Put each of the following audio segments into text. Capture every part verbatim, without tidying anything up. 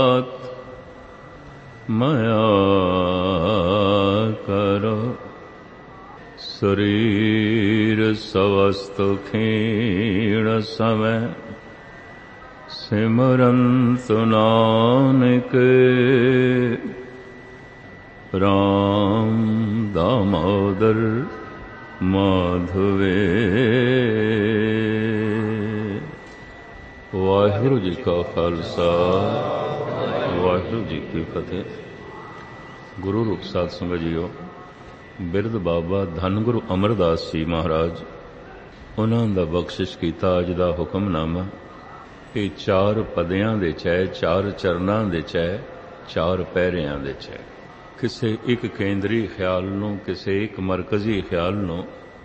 ਮਾਇਆ ਕਰੋ ਸਰੀਰ ਸਵਸਤ ਖੀਣ ਸਮੈ ਸਿਮਰੰਤ ਨਾਨਕ ਰਾਮ ਦਾਮੋਦਰ ਮਾਧਵੇ। ਵਾਹਿਗੁਰੂ ਜੀ ਕਾ ਖਾਲਸਾ ਵਾਹਿਗੁਰੂ ਜੀ ਕੀ ਫਤਿਹ। ਗੁਰੂ ਰੂਪ ਸਾਧ ਸੰਗਤ ਜੀਓ, ਬਿਰਧ ਬਾਬਾ ਧੰਨ ਗੁਰੂ ਅਮਰਦਾਸ ਜੀ ਮਹਾਰਾਜ, ਉਹਨਾਂ ਦਾ ਬਖਸ਼ਿਸ਼ ਕੀਤਾ ਅੱਜ ਦਾ ਹੁਕਮਨਾਮਾ ਇਹ ਚਾਰ ਪਦਿਆਂ ਦੇ ਚ ਹੈ, ਚਾਰ ਚਰਨਾਂ ਦੇ ਚ ਹੈ, ਚਾਰ ਪਹਿਰਿਆਂ ਦੇ ਚ ਹੈ। ਕਿਸੇ ਇੱਕ ਕੇਂਦਰੀ ਖਿਆਲ ਨੂੰ, ਕਿਸੇ ਇੱਕ ਮਰਕਜ਼ੀ ਖਿਆਲ ਨੂੰ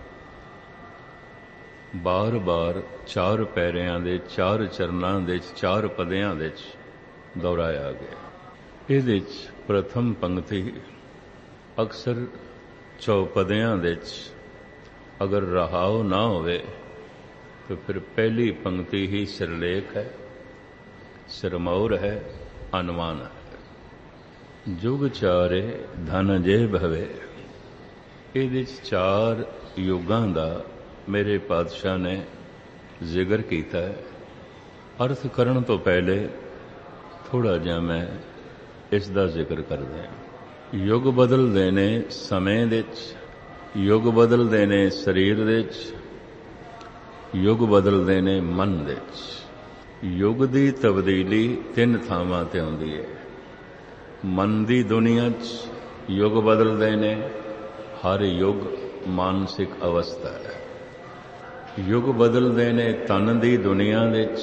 ਬਾਰ-ਬਾਰ ਚਾਰ ਪਹਿਰਿਆਂ ਦੇ, ਚਾਰ ਚਰਨਾਂ ਦੇ, ਚਾਰ ਪਦਿਆਂ ਦੇ ਚ ਦੁਹਰਾਇਆ ਗਿਆ। ਇਹਦੇ ਚ ਪ੍ਰਥਮ ਪੰਕਤੀ ਅਕਸਰ ਚੌਪਦਿਆਂ ਦੇ ਚ ਅਗਰ ਰਹਾਉ ਨਾ ਹੋਵੇ ਤਾਂ ਫਿਰ ਪਹਿਲੀ ਪੰਕਤੀ ਹੀ ਸਿਰਲੇਖ ਹੈ, ਸਿਰਮੌਰ ਹੈ, ਅਨੁਮਾਨ ਹੈ। ਜੁਗ ਚਾਰੇ ਧਨ ਜੇ ਭਵੇ, ਇਹਦੇ ਚ ਚਾਰ ਯੁੱਗਾਂ ਦਾ ਮੇਰੇ ਪਾਤਸ਼ਾਹ ਨੇ ਜ਼ਿਕਰ ਕੀਤਾ ਹੈ। ਅਰਥ ਕਰਨ ਤੋਂ ਪਹਿਲੇ ਥੋੜ੍ਹਾ ਜਿਹਾ ਮੈਂ ਇਸ ਦਾ ਜ਼ਿਕਰ ਕਰਦਾ ਹਾਂ। ਯੁੱਗ ਬਦਲਦੇ ਨੇ ਸਮੇਂ ਦੇ ਵਿੱਚ, ਯੁੱਗ ਬਦਲਦੇ ਨੇ ਸਰੀਰ ਦੇ ਵਿੱਚ, ਯੁੱਗ ਬਦਲਦੇ ਨੇ ਮਨ ਦੇ ਵਿੱਚ। ਯੁੱਗ ਦੀ ਤਬਦੀਲੀ ਤਿੰਨ ਥਾਵਾਂ ਤੇ ਆਉਂਦੀ ਹੈ। ਮਨ ਦੀ ਦੁਨੀਆ 'ਚ ਯੁੱਗ ਬਦਲਦੇ ਨੇ, ਹਰ ਯੁੱਗ ਮਾਨਸਿਕ ਅਵਸਥਾ ਹੈ। ਯੁੱਗ ਬਦਲਦੇ ਨੇ ਤਨ ਦੀ ਦੁਨੀਆ ਵਿੱਚ,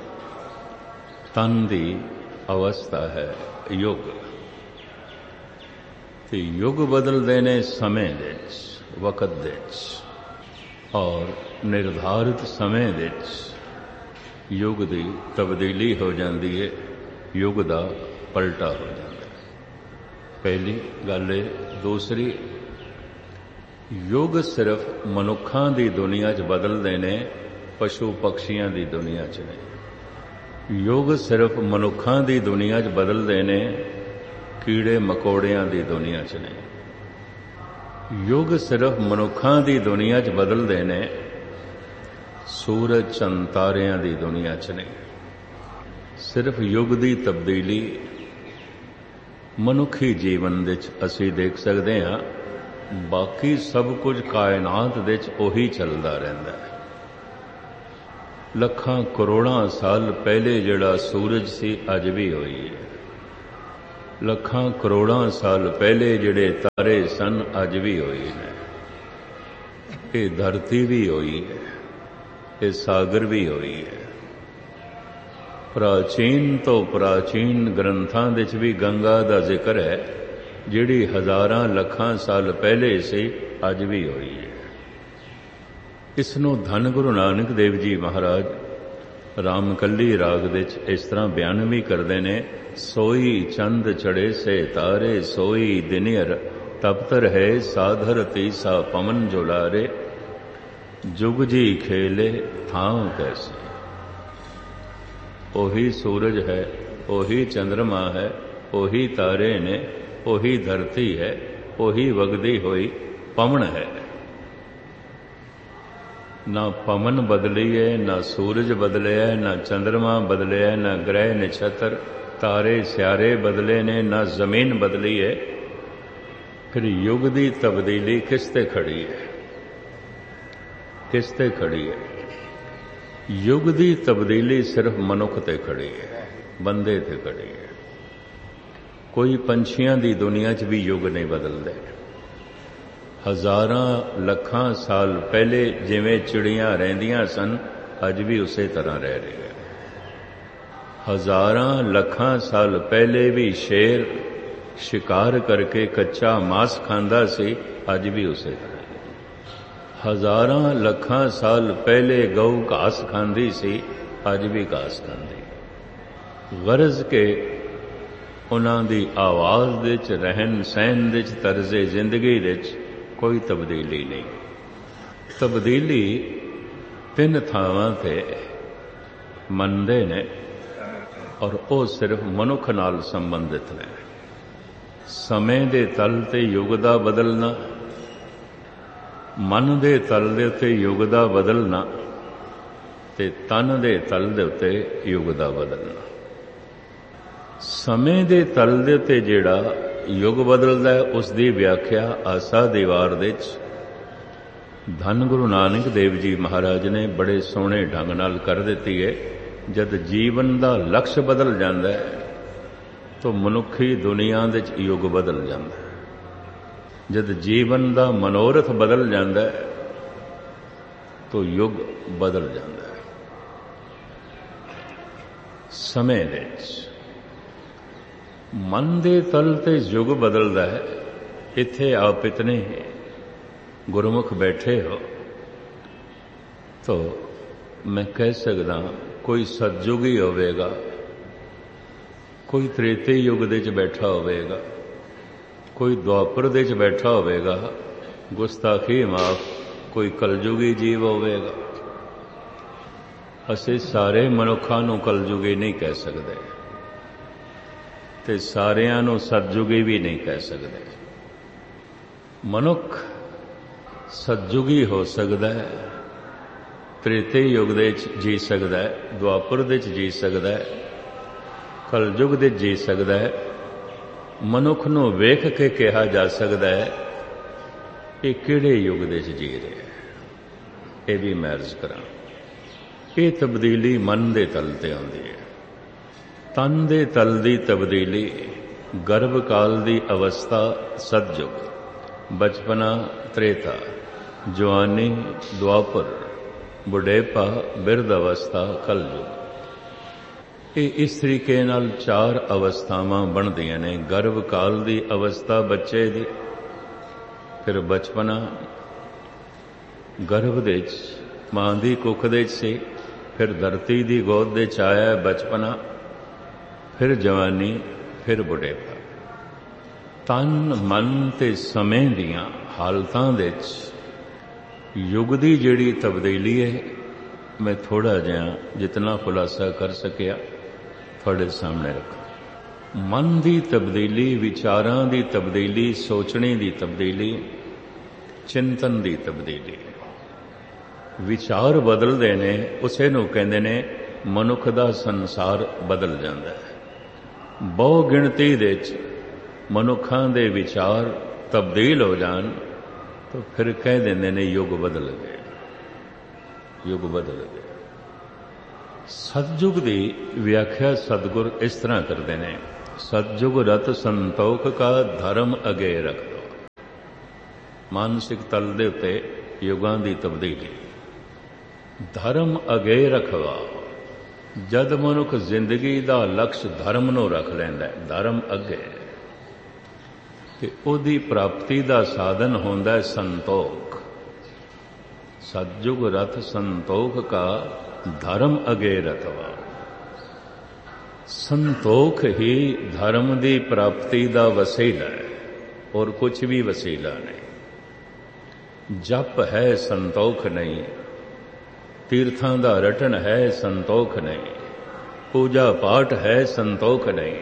ਤਨ ਦੀ ਅਵਸਥਾ ਹੈ ਯੁੱਗ। ਤੇ ਯੁੱਗ ਬਦਲਦੇ ਨੇ ਸਮੇਂ ਦੇ ਵਿੱਚ, ਵਕਤ ਦੇ ਵਿੱਚ, ਔਰ ਨਿਰਧਾਰਿਤ ਸਮੇਂ ਦੇ ਵਿੱਚ ਯੁੱਗ ਦੀ ਤਬਦੀਲੀ ਹੋ ਜਾਂਦੀ ਹੈ, ਯੁੱਗ ਦਾ ਪਲਟਾ ਹੋ ਜਾਂਦਾ ਹੈ। ਪਹਿਲੀ ਗੱਲ ਇਹ। ਦੂਸਰੀ, ਯੁੱਗ ਸਿਰਫ ਮਨੁੱਖਾਂ ਦੀ ਦੁਨੀਆ 'ਚ ਬਦਲਦੇ ਨੇ, ਪਸ਼ੂ ਪਕਸ਼ੀਆਂ ਦੀ ਦੁਨੀਆ 'ਚ ਨਹੀਂ। ਯੁੱਗ ਸਿਰਫ ਮਨੁੱਖਾਂ ਦੀ ਦੁਨੀਆ 'ਚ ਬਦਲਦੇ ਨੇ, ਕੀੜੇ ਮਕੌੜਿਆਂ ਦੀ ਦੁਨੀਆ 'ਚ ਨਹੀਂ। ਯੁੱਗ ਸਿਰਫ ਮਨੁੱਖਾਂ ਦੀ ਦੁਨੀਆ 'ਚ ਬਦਲਦੇ ਨੇ, ਸੂਰਜ ਚੰਦ ਤਾਰਿਆਂ ਦੀ ਦੁਨੀਆ 'ਚ ਨਹੀਂ। ਸਿਰਫ ਯੁੱਗ ਦੀ ਤਬਦੀਲੀ ਮਨੁੱਖੀ ਜੀਵਨ ਵਿੱਚ ਅਸੀਂ ਦੇਖ ਸਕਦੇ ਹਾਂ, ਬਾਕੀ ਸਭ ਕੁਝ ਕਾਇਨਾਤ ਵਿੱਚ ਉਹੀ ਚੱਲਦਾ ਰਹਿੰਦਾ ਹੈ। ਲੱਖਾਂ ਕਰੋੜਾਂ ਸਾਲ ਪਹਿਲੇ ਜਿਹੜਾ ਸੂਰਜ ਸੀ ਅੱਜ ਵੀ ਹੋਈ ਹੈ। ਲੱਖਾਂ ਕਰੋੜਾਂ ਸਾਲ ਪਹਿਲੇ ਜਿਹੜੇ ਤਾਰੇ ਸਨ ਅੱਜ ਵੀ ਹੋਏ ਨੇ। ਇਹ ਧਰਤੀ ਵੀ ਹੋਈ ਹੈ, ਇਹ ਸਾਗਰ ਵੀ ਹੋਈ ਹੈ। ਪ੍ਰਾਚੀਨ ਤੋਂ ਪ੍ਰਾਚੀਨ ਗ੍ਰੰਥਾਂ ਵਿੱਚ ਵੀ ਗੰਗਾ ਦਾ ਜ਼ਿਕਰ ਹੈ, ਜਿਹੜੀ ਹਜ਼ਾਰਾਂ ਲੱਖਾਂ ਸਾਲ ਪਹਿਲੇ ਸੀ ਅੱਜ ਵੀ ਹੋਈ ਹੈ। ਇਸ ਨੂੰ ਧੰਨ ਗੁਰੂ ਨਾਨਕ ਦੇਵ ਜੀ ਮਹਾਰਾਜ ਰਾਮਕਲੀ ਰਾਗ ਵਿੱਚ ਇਸ ਤਰ੍ਹਾਂ ਬਿਆਨ ਵੀ ਕਰਦੇ ਨੇ। ਸੋਈ ਚੰਦ ਚੜੇ ਸੇ ਤਾਰੇ, ਸੋਈ ਦਿਨਿਰ ਤਪਤਰ ਹੈ ਸਾਧਰ ਤੀਸਾ ਪਵਨ ਜੁਲਾਰੇ, ਜੁਗ ਜੀ ਖੇਲੇ ਥਾਂ ਕੈਸੇ। ਉਹੀ ਸੂਰਜ ਹੈ, ਉਹੀ ਚੰਦਰਮਾ ਹੈ, ਉਹੀ ਤਾਰੇ ਨੇ, ਉਹੀ ਧਰਤੀ ਹੈ, ਉਹੀ ਵਗਦੀ ਹੋਈ ਪਵਨ ਹੈ। ਨਾ ਪਵਨ ਬਦਲੀ ਹੈ, ਨਾ ਸੂਰਜ ਬਦਲਿਆ, ਨਾ ਚੰਦਰਮਾ ਬਦਲਿਆ, ਨਾ ਗ੍ਰਹਿ ਨਛੱਤਰ ਤਾਰੇ ਸਿਆਰੇ ਬਦਲੇ ਨੇ, ਨਾ ਜ਼ਮੀਨ ਬਦਲੀ ਹੈ। ਫਿਰ ਯੁੱਗ ਦੀ ਤਬਦੀਲੀ ਕਿਸ ਤੇ ਖੜੀ ਹੈ? ਕਿਸ ਤੇ ਖੜੀ ਹੈ? ਯੁੱਗ ਦੀ ਤਬਦੀਲੀ ਸਿਰਫ ਮਨੁੱਖ ਤੇ ਖੜੀ ਹੈ, ਬੰਦੇ ਤੇ ਖੜੀ ਹੈ। ਕੋਈ ਪੰਛੀਆਂ ਦੀ ਦੁਨੀਆ 'ਚ ਵੀ ਯੁੱਗ ਨਹੀਂ ਬਦਲਦੇ। ਹਜ਼ਾਰਾਂ ਲੱਖਾਂ ਸਾਲ ਪਹਿਲੇ ਜਿਵੇਂ ਚਿੜੀਆਂ ਰਹਿੰਦੀਆਂ ਸਨ, ਅੱਜ ਵੀ ਉਸੇ ਤਰ੍ਹਾਂ ਰਹਿ ਰਹੀਆਂ। ਹਜ਼ਾਰਾਂ ਲੱਖਾਂ ਸਾਲ ਪਹਿਲੇ ਵੀ ਸ਼ੇਰ ਸ਼ਿਕਾਰ ਕਰਕੇ ਕੱਚਾ ਮਾਸ ਖਾਂਦਾ ਸੀ, ਅੱਜ ਵੀ ਉਸੇ ਤਰ੍ਹਾਂ। ਹਜ਼ਾਰਾਂ ਲੱਖਾਂ ਸਾਲ ਪਹਿਲੇ ਗਊ ਘਾਸ ਖਾਂਦੀ ਸੀ, ਅੱਜ ਵੀ ਘਾਸ ਖਾਂਦੀ। ਗਰਜ਼ ਕੇ ਉਹਨਾਂ ਦੀ ਆਵਾਜ਼ ਵਿੱਚ, ਰਹਿਣ ਸਹਿਣ ਵਿੱਚ, ਤਰਜ਼ੇ ਜ਼ਿੰਦਗੀ ਵਿੱਚ ਕੋਈ ਤਬਦੀਲੀ ਨਹੀਂ। ਤਬਦੀਲੀ ਤਿੰਨ ਥਾਵਾਂ ਤੇ ਮੰਨਦੇ ਨੇ। और वो सिर्फ मनुख नाल संबंधित ने। समय दे तल ते युग दा बदलना, मन दे तल दे उत्ते युग दा बदलना ते तन दे तल दे उत्ते युग दा बदलना। समय दे तल दे उत्ते जिहड़ा युग बदलदा है उसकी व्याख्या आसा दीवार दे धन गुरु नानक देव जी महाराज ने बड़े सोहने ढंग नाल कर दिती है। जद जीवन का लक्ष्य बदल जाता है तो मनुखी दुनिया दे युग बदल जाता है। जद जीवन का मनोरथ बदल जाता है तो युग बदल जाता है। समय दे मन दे तल ते युग बदलता है। इत्थे आप इतने गुरमुख बैठे हो तो मैं कह सकदा कोई सतयुग ही होवेगा, कोई त्रेते युग दे च बैठा होवेगा, कोई द्वापर दे च बैठा होवेगा, गुस्ताखी माफ कोई कलयुगी जीव होवेगा। असीं सारे मनुखां नूं कलयुगी नहीं कह सकते ते सारियां नूं सतयुगी भी नहीं कह सकते। मनुख सतयुगी हो सकता है, त्रेते युग दे जी सकता है, द्वापर दे जी सकता है, कलयुग दे जी सकता है। मनुख नूं वेख के कहा जा सकता है ये किहड़े युग दे जी रहे है। ये भी मैं अर्ज करां, ये तब्दीली मन दे तल ते आउंदी है। तन दे तल दी तब्दीली गर्भ काल दी अवस्था सतयुग, बचपना त्रेता, जवानी द्वापर, बुढ़ेपा बिरध अवस्था कलयुग। ये इस तरीके नाल चार अवस्थावां बनदियां ने। गर्भ काल दी अवस्था बच्चे दी, फिर बचपना गर्भ दे मां दी कुख दे सी, फिर धरती दी गोद दे आया बचपना, फिर जवानी, फिर बुढ़ेपा। तन मन ते समय दियां हालतां दे युग दी जिहड़ी तब्दीली है मैं थोड़ा जिहा जितना खुलासा कर सकिया थोड़े सामने रखा। मन दी तब्दीली, विचारां दी तब्दीली, सोचने दी तब्दीली, चिंतन दी तब्दीली। विचार बदलदे ने, उसे नूं कहंदे ने मनुख दा संसार बदल जांदा है। बहु गिणती दे मनुखां दे विचार तब्दील हो जान तो फिर कह देंदे ने युग बदल गए, युग बदल गए। सतयुग की व्याख्या सतगुर इस तरह करते हैं, सतयुग रत संतोख का धर्म अगे रख दो। मानसिक तल दे उत्ते युगां दी तब्दीली, धर्म अगे रखवा। जद मनुख जिंदगी का लक्ष्य धर्म नूं रख लैंदा है, धर्म अगे ते ओदी प्राप्ति का साधन होंदा है संतोख। सतयुग रथ संतोख का धर्म अगे रखवा। संतोख ही धर्म की प्राप्ति का वसीला है और कुछ भी वसीला नहीं। जप है संतोख नहीं, तीर्थां दा रटन है संतोख नहीं, पूजा पाठ है संतोख नहीं,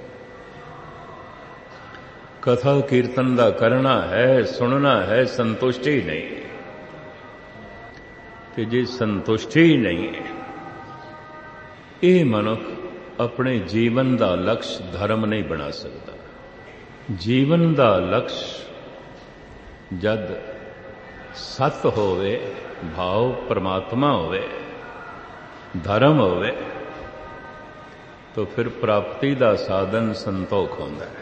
कथा कीर्तन दा करना है सुनना है संतुष्टि नहीं। कि जे संतुष्टि नहीं ये मनुख अपने जीवन का लक्ष्य धर्म नहीं बना सकता। जीवन का लक्ष्य जद सत होवे, भाव परमात्मा होवे, धर्म होवे तो फिर प्राप्ति का साधन संतोख होता है।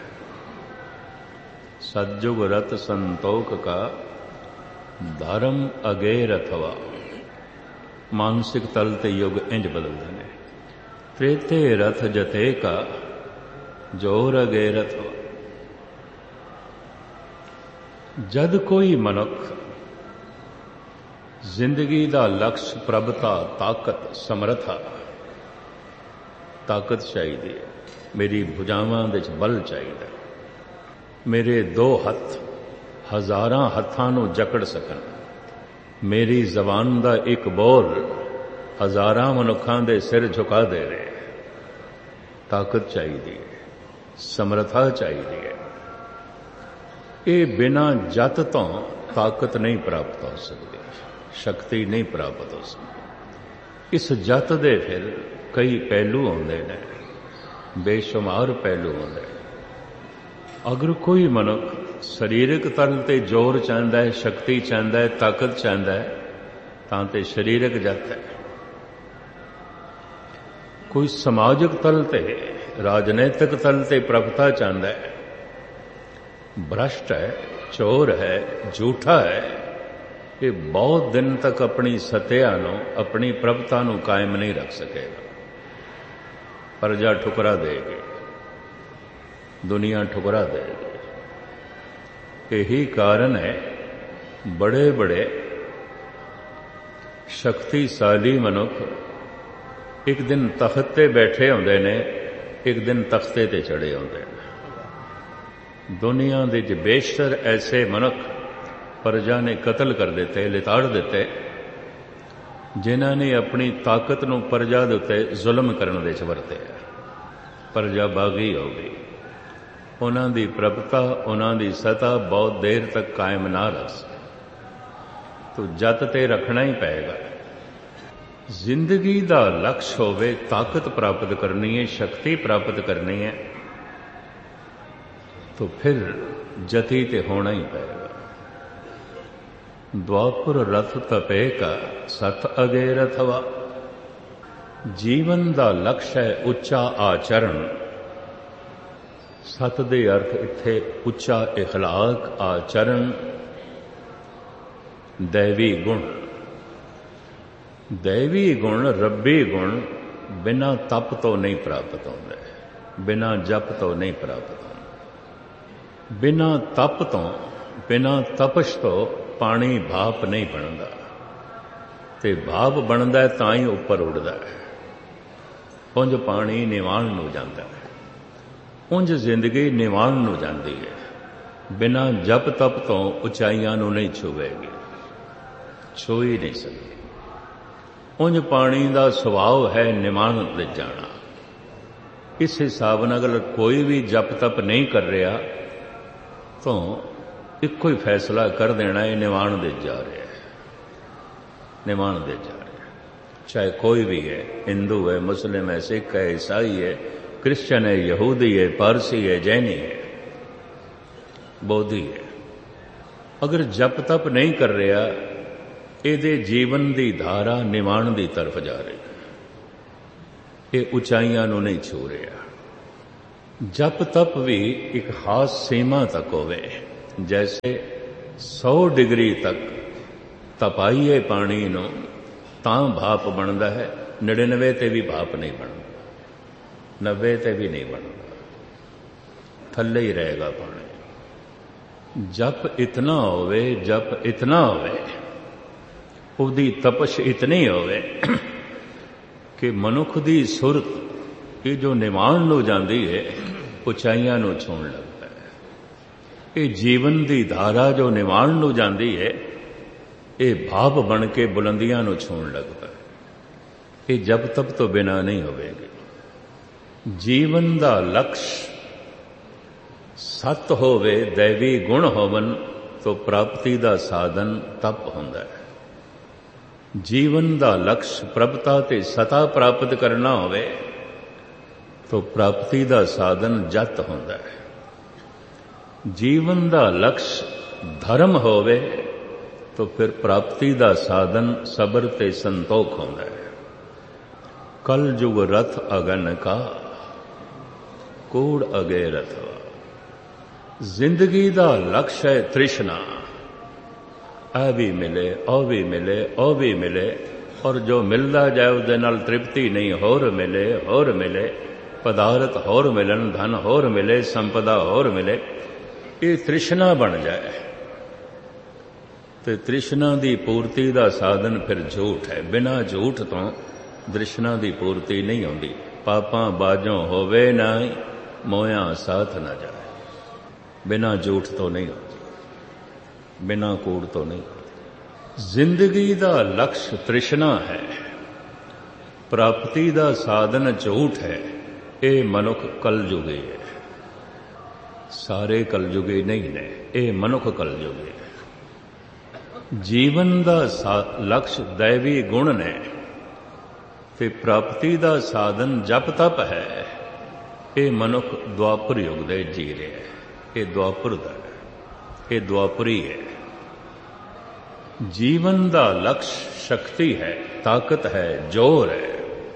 सतयुग रत संतोख का धर्म अगे रथवा। मानसिक तल ते युग इंज बदलते हैं। त्रेते रथ जते का जोर अगे रथवा। जद कोई मनुख जिंदगी का लक्ष्य प्रभुता, ताकत, समर्था, ताकत चाहिए, मेरी भुजावां दे बल चाहिए, मेरे दो हथ हजारां हत्थां नूं जकड़ सकन, मेरी जबान दा एक बोल हजारां मनुखां दे सिर झुका दे रहे, ਤਾਕਤ ਚਾਹੀਦੀ ਹੈ, ਸਮਰੱਥਾ ਚਾਹੀਦੀ ਹੈ। ਇਹ ਬਿਨਾਂ ਜਤ ਤੋਂ ਤਾਕਤ ਨਹੀਂ ਪ੍ਰਾਪਤ ਹੋ ਸਕਦੀ, ਸ਼ਕਤੀ ਨਹੀਂ ਪ੍ਰਾਪਤ ਹੋ ਸਕਦੀ। ਇਸ ਜਤ ਦੇ ਫਿਰ ਕਈ ਪਹਿਲੂ ਆਉਂਦੇ ਨੇ, ਬੇਸ਼ੁਮਾਰ ਪਹਿਲੂ ਆਉਂਦੇ ਨੇ। ਅਗਰ ਕੋਈ ਮਨੁੱਖ ਸਰੀਰਕ ਤਲ ਤੇ ਜ਼ੋਰ ਚਾਹੁੰਦਾ ਹੈ, ਸ਼ਕਤੀ ਚਾਹੁੰਦਾ ਹੈ, ਤਾਕਤ ਚਾਹੁੰਦਾ ਹੈ, ਤਾਂ ਤੇ ਸਰੀਰਕ ਜਤ ਹੈ। ਕੋਈ ਸਮਾਜਿਕ ਤਲ ਤੇ, ਰਾਜਨੀਤਿਕ ਤਲ ਤੇ ਪ੍ਰਭਤਾ ਚਾਹੁੰਦਾ ਹੈ, ਭ੍ਰਸ਼ਟ ਹੈ, ਚੋਰ ਹੈ, ਝੂਠਾ ਹੈ, ਇਹ ਬਹੁਤ ਦਿਨ ਤੱਕ ਆਪਣੀ ਸੱਤਿਆ ਨੂੰ, ਆਪਣੀ ਪ੍ਰਭਤਾ ਨੂੰ ਕਾਇਮ ਨਹੀਂ ਰੱਖ ਸਕੇਗਾ। ਪ੍ਰਜਾ ਠੁਕਰਾ ਦੇਗੀ, ਦੁਨੀਆ ਠੁਕਰਾ ਦੇਗੀ। ਇਹੀ ਕਾਰਨ ਹੈ ਬੜੇ ਬੜੇ ਸ਼ਕਤੀਸ਼ਾਲੀ ਮਨੁੱਖ ਇੱਕ ਦਿਨ ਤਖਤ ਤੇ ਬੈਠੇ ਹੁੰਦੇ ਨੇ, ਇੱਕ ਦਿਨ ਤਖਤੇ ਤੇ ਚੜੇ ਹੁੰਦੇ ਨੇ। ਦੁਨੀਆ ਦੇ ਵਿੱਚ ਬੇਸ਼ਤਰ ਐਸੇ ਮਨੁੱਖ ਪ੍ਰਜਾ ਨੇ ਕਤਲ ਕਰ ਦਿੱਤੇ, ਲਿਤਾੜ ਦਿੱਤੇ, ਜਿਨ੍ਹਾਂ ਨੇ ਆਪਣੀ ਤਾਕਤ ਨੂੰ ਪ੍ਰਜਾ ਦੇ ਉੱਤੇ ਜ਼ੁਲਮ ਕਰਨ ਦੇ ਵਿੱਚ ਵਰਤਿਆ। ਪ੍ਰਜਾ ਬਾਗੀ ਹੋ ਗਈ, ਉਹਨਾਂ ਦੀ ਪ੍ਰਭਤਾ, ਉਹਨਾਂ ਦੀ ਸਤਾ ਬਹੁਤ ਦੇਰ ਤੱਕ ਕਾਇਮ ਨਾ ਰਹਿ ਸਕੀ। ਤੋ ਜਤ ਤੇ ਰੱਖਣਾ ਹੀ ਪਏਗਾ। ਜ਼ਿੰਦਗੀ ਦਾ ਲਕਸ਼ ਹੋਵੇ ਤਾਕਤ ਪ੍ਰਾਪਤ ਕਰਨੀ ਹੈ, ਸ਼ਕਤੀ ਪ੍ਰਾਪਤ ਕਰਨੀ ਹੈ, तो फिर जति ते होना ही पड़ेगा। द्वापुर रथ तपे का सत अगे रथवा। जीवन दा लक्ष्य है उच्चा आचरण। सत दे अर्थ इत्थे उच्चा इखलाक, आचरण, दैवी गुण। दैवी गुण, रब्बी गुण बिना तप तो नहीं प्राप्त होंदे, बिना जप तो नहीं प्राप्त होंदे। बिना तप तो, बिना तपश तो पानी भाप नहीं बनता, ते भाप बनता है तां ही उपर उड़ता है। उंज पानी निवाण नूं जाता है, उंज जिंदगी निवाण नूं जाती है। बिना जप तप तो उचाइयां नूं नहीं छुएगी, छू ही नहीं सकती। उंज पानी का सुभाव है निवाण दे जाना। इस हिसाब नाल अगर कोई भी जप तप नहीं कर रहा तो इको ही फैसला कर देना है, निवाण दे जा रहा है, निवाण दे जा रहा है। चाहे कोई भी है, हिंदू है, मुस्लिम है, सिख है, ईसाई है, क्रिश्चियन है, यहूदी है, पारसी है, जैनी है, बोधी है, अगर जप तप नहीं कर रहा, ਇਹਦੇ जीवन की धारा निवाण की तरफ जा रही है, ये ऊंचाइयां नूं नहीं छू रहा। जप तप भी एक खास सीमा तक होवे, जैसे सौ डिग्री तक तपाइए पानी नूं तां भाप बनता है, निन्यानवे ते भी भाप नहीं बनता, नब्बे ते भी नहीं बनता, थल्ले ही रहेगा पानी। जप इतना होवे, जप इतना होवे, उहदी तपश इतनी होवे कि मनुख दी सुरत ये जो निवाण नूं जांदी है, उचाइयां नूं छूण लगता है। ये जीवन दी धारा जो निवाण नूं जांदी है, ये भाप बन के बुलंदियां नूं छूण लगता है। ये जप तप तो बिना नहीं होवेगी। जीवन दा लक्ष्य सत होवे, दैवी गुण होवन तो प्राप्ति दा साधन तप हुंदा है। जीवन दा लक्ष्य प्रभता ते सता प्राप्त करना होवे तो प्राप्ति दा साधन जत होंदा है। जीवन दा लक्ष्य धर्म होवे तो फिर प्राप्ति दा साधन सबर ते संतोख होंदा है। कल जुग रथ अगन का, कूड़ अगे रथवा। जिंदगी दा लक्ष्य है तृष्णा, आ भी मिले, ओ भी मिले, ओ भी मिले, और जो मिलता जाए उसदे नाल तृप्ति नहीं, होर मिले, होर मिले, पदार्थ होर मिलन, धन होर मिले, संपदा होर मिले, ये तृष्णा बन जाए तो तृष्णा की पूर्ति का साधन फिर झूठ है। बिना झूठ तो तृष्णा की पूर्ति नहीं होती। पापां बाजों होवे ना, मोया साथ न जाए। बिना झूठ तो नहीं होती, बिना कूड़ तो नहीं होती। जिंदगी का लक्ष्य तृष्णा है, प्राप्ति का साधन झूठ है, ਇਹ ਮਨੁੱਖ ਕਲਯੁਗੀ ਹੈ। ਸਾਰੇ ਕਲਯੁਗੀ ਨਹੀਂ ਨੇ, ਇਹ ਮਨੁੱਖ ਕਲਯੁਗੀ ਹੈ। ਜੀਵਨ ਦਾ ਲਕਸ਼ ਦੈਵੀ ਗੁਣ ਨੇ ਤੇ ਪ੍ਰਾਪਤੀ ਦਾ ਸਾਧਨ ਜਪ ਤਪ ਹੈ। ਇਹ ਮਨੁੱਖ ਦੁਆਪਰ ਯੁੱਗ ਦੇ ਜੀ ਰਿਹਾ ਹੈ। ਇਹ ਦੁਆਪਰ ਦਾ ਹੈ, ਇਹ ਦੁਆਪਰੀ ਹੈ। ਜੀਵਨ ਦਾ ਲਕਸ਼ ਸ਼ਕਤੀ ਹੈ, ਤਾਕਤ ਹੈ, ਜ਼ੋਰ ਹੈ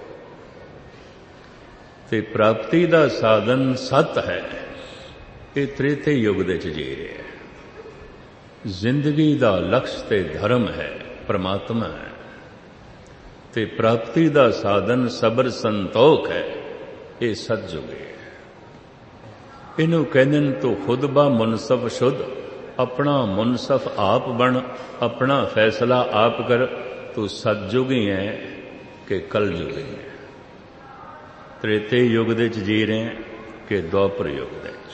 ਤੇ ਪ੍ਰਾਪਤੀ ਦਾ ਸਾਧਨ ਸਤ ਹੈ। ਇਹ ਤ੍ਰੇਤੇ ਯੁੱਗ ਦੇ ਚ ਜੀ ਰਿਹਾ ਹੈ। ਜ਼ਿੰਦਗੀ ਦਾ ਲਕਸ਼ ਤੇ ਧਰਮ ਹੈ, ਪਰਮਾਤਮਾ ਹੈ ਤੇ ਪ੍ਰਾਪਤੀ ਦਾ ਸਾਧਨ ਸਬਰ ਸੰਤੋਖ ਹੈ। ਇਹ ਸਤਜੁਗ ਹੈ। ਇਹਨੂੰ ਕਹਿੰਦੇ ਨੇ ਤੂੰ ਖੁਦ ਬਾ ਮੁਨਸਫ ਸ਼ੁੱਧ, ਆਪਣਾ ਮੁਨਸਫ ਆਪ ਬਣ, ਆਪਣਾ ਫੈਸਲਾ ਆਪ ਕਰ। ਤੂੰ ਸਤਜੁਗੀ ਹੈ ਕਿ ਕਲਯੁਗੀ ਹੈ। ਤ੍ਰੇਤੇ ਯੁੱਗ ਦੇ ਚ ਜੀ ਰਹੇ ਕਿ ਦੁਆਪਰ ਯੁੱਗ ਦੇ ਚ।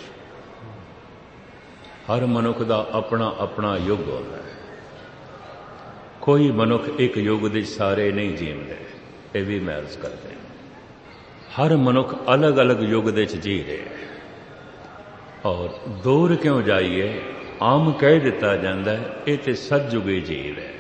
ਹਰ ਮਨੁੱਖ ਦਾ ਆਪਣਾ ਆਪਣਾ ਯੁੱਗ ਹੁੰਦਾ ਹੈ। ਕੋਈ ਮਨੁੱਖ ਇੱਕ ਯੁੱਗ ਦੇ ਸਾਰੇ ਨਹੀਂ ਜੀਂਦੇ, ਇਹ ਵੀ ਮੈਂ ਅਰਜ਼ ਕਰਦੇ। ਹਰ ਮਨੁੱਖ ਅਲੱਗ ਅਲੱਗ ਯੁੱਗ ਦੇ ਚ ਜੀ ਰਿਹਾ ਹੈ। ਔਰ ਦੂਰ ਕਿਉਂ ਜਾਈਏ, ਆਮ ਕਹਿ ਦਿੱਤਾ ਜਾਂਦਾ ਹੈ ਇਹ ਤੇ ਸਤਜੁਗੀ ਜੀਵ ਹੈ।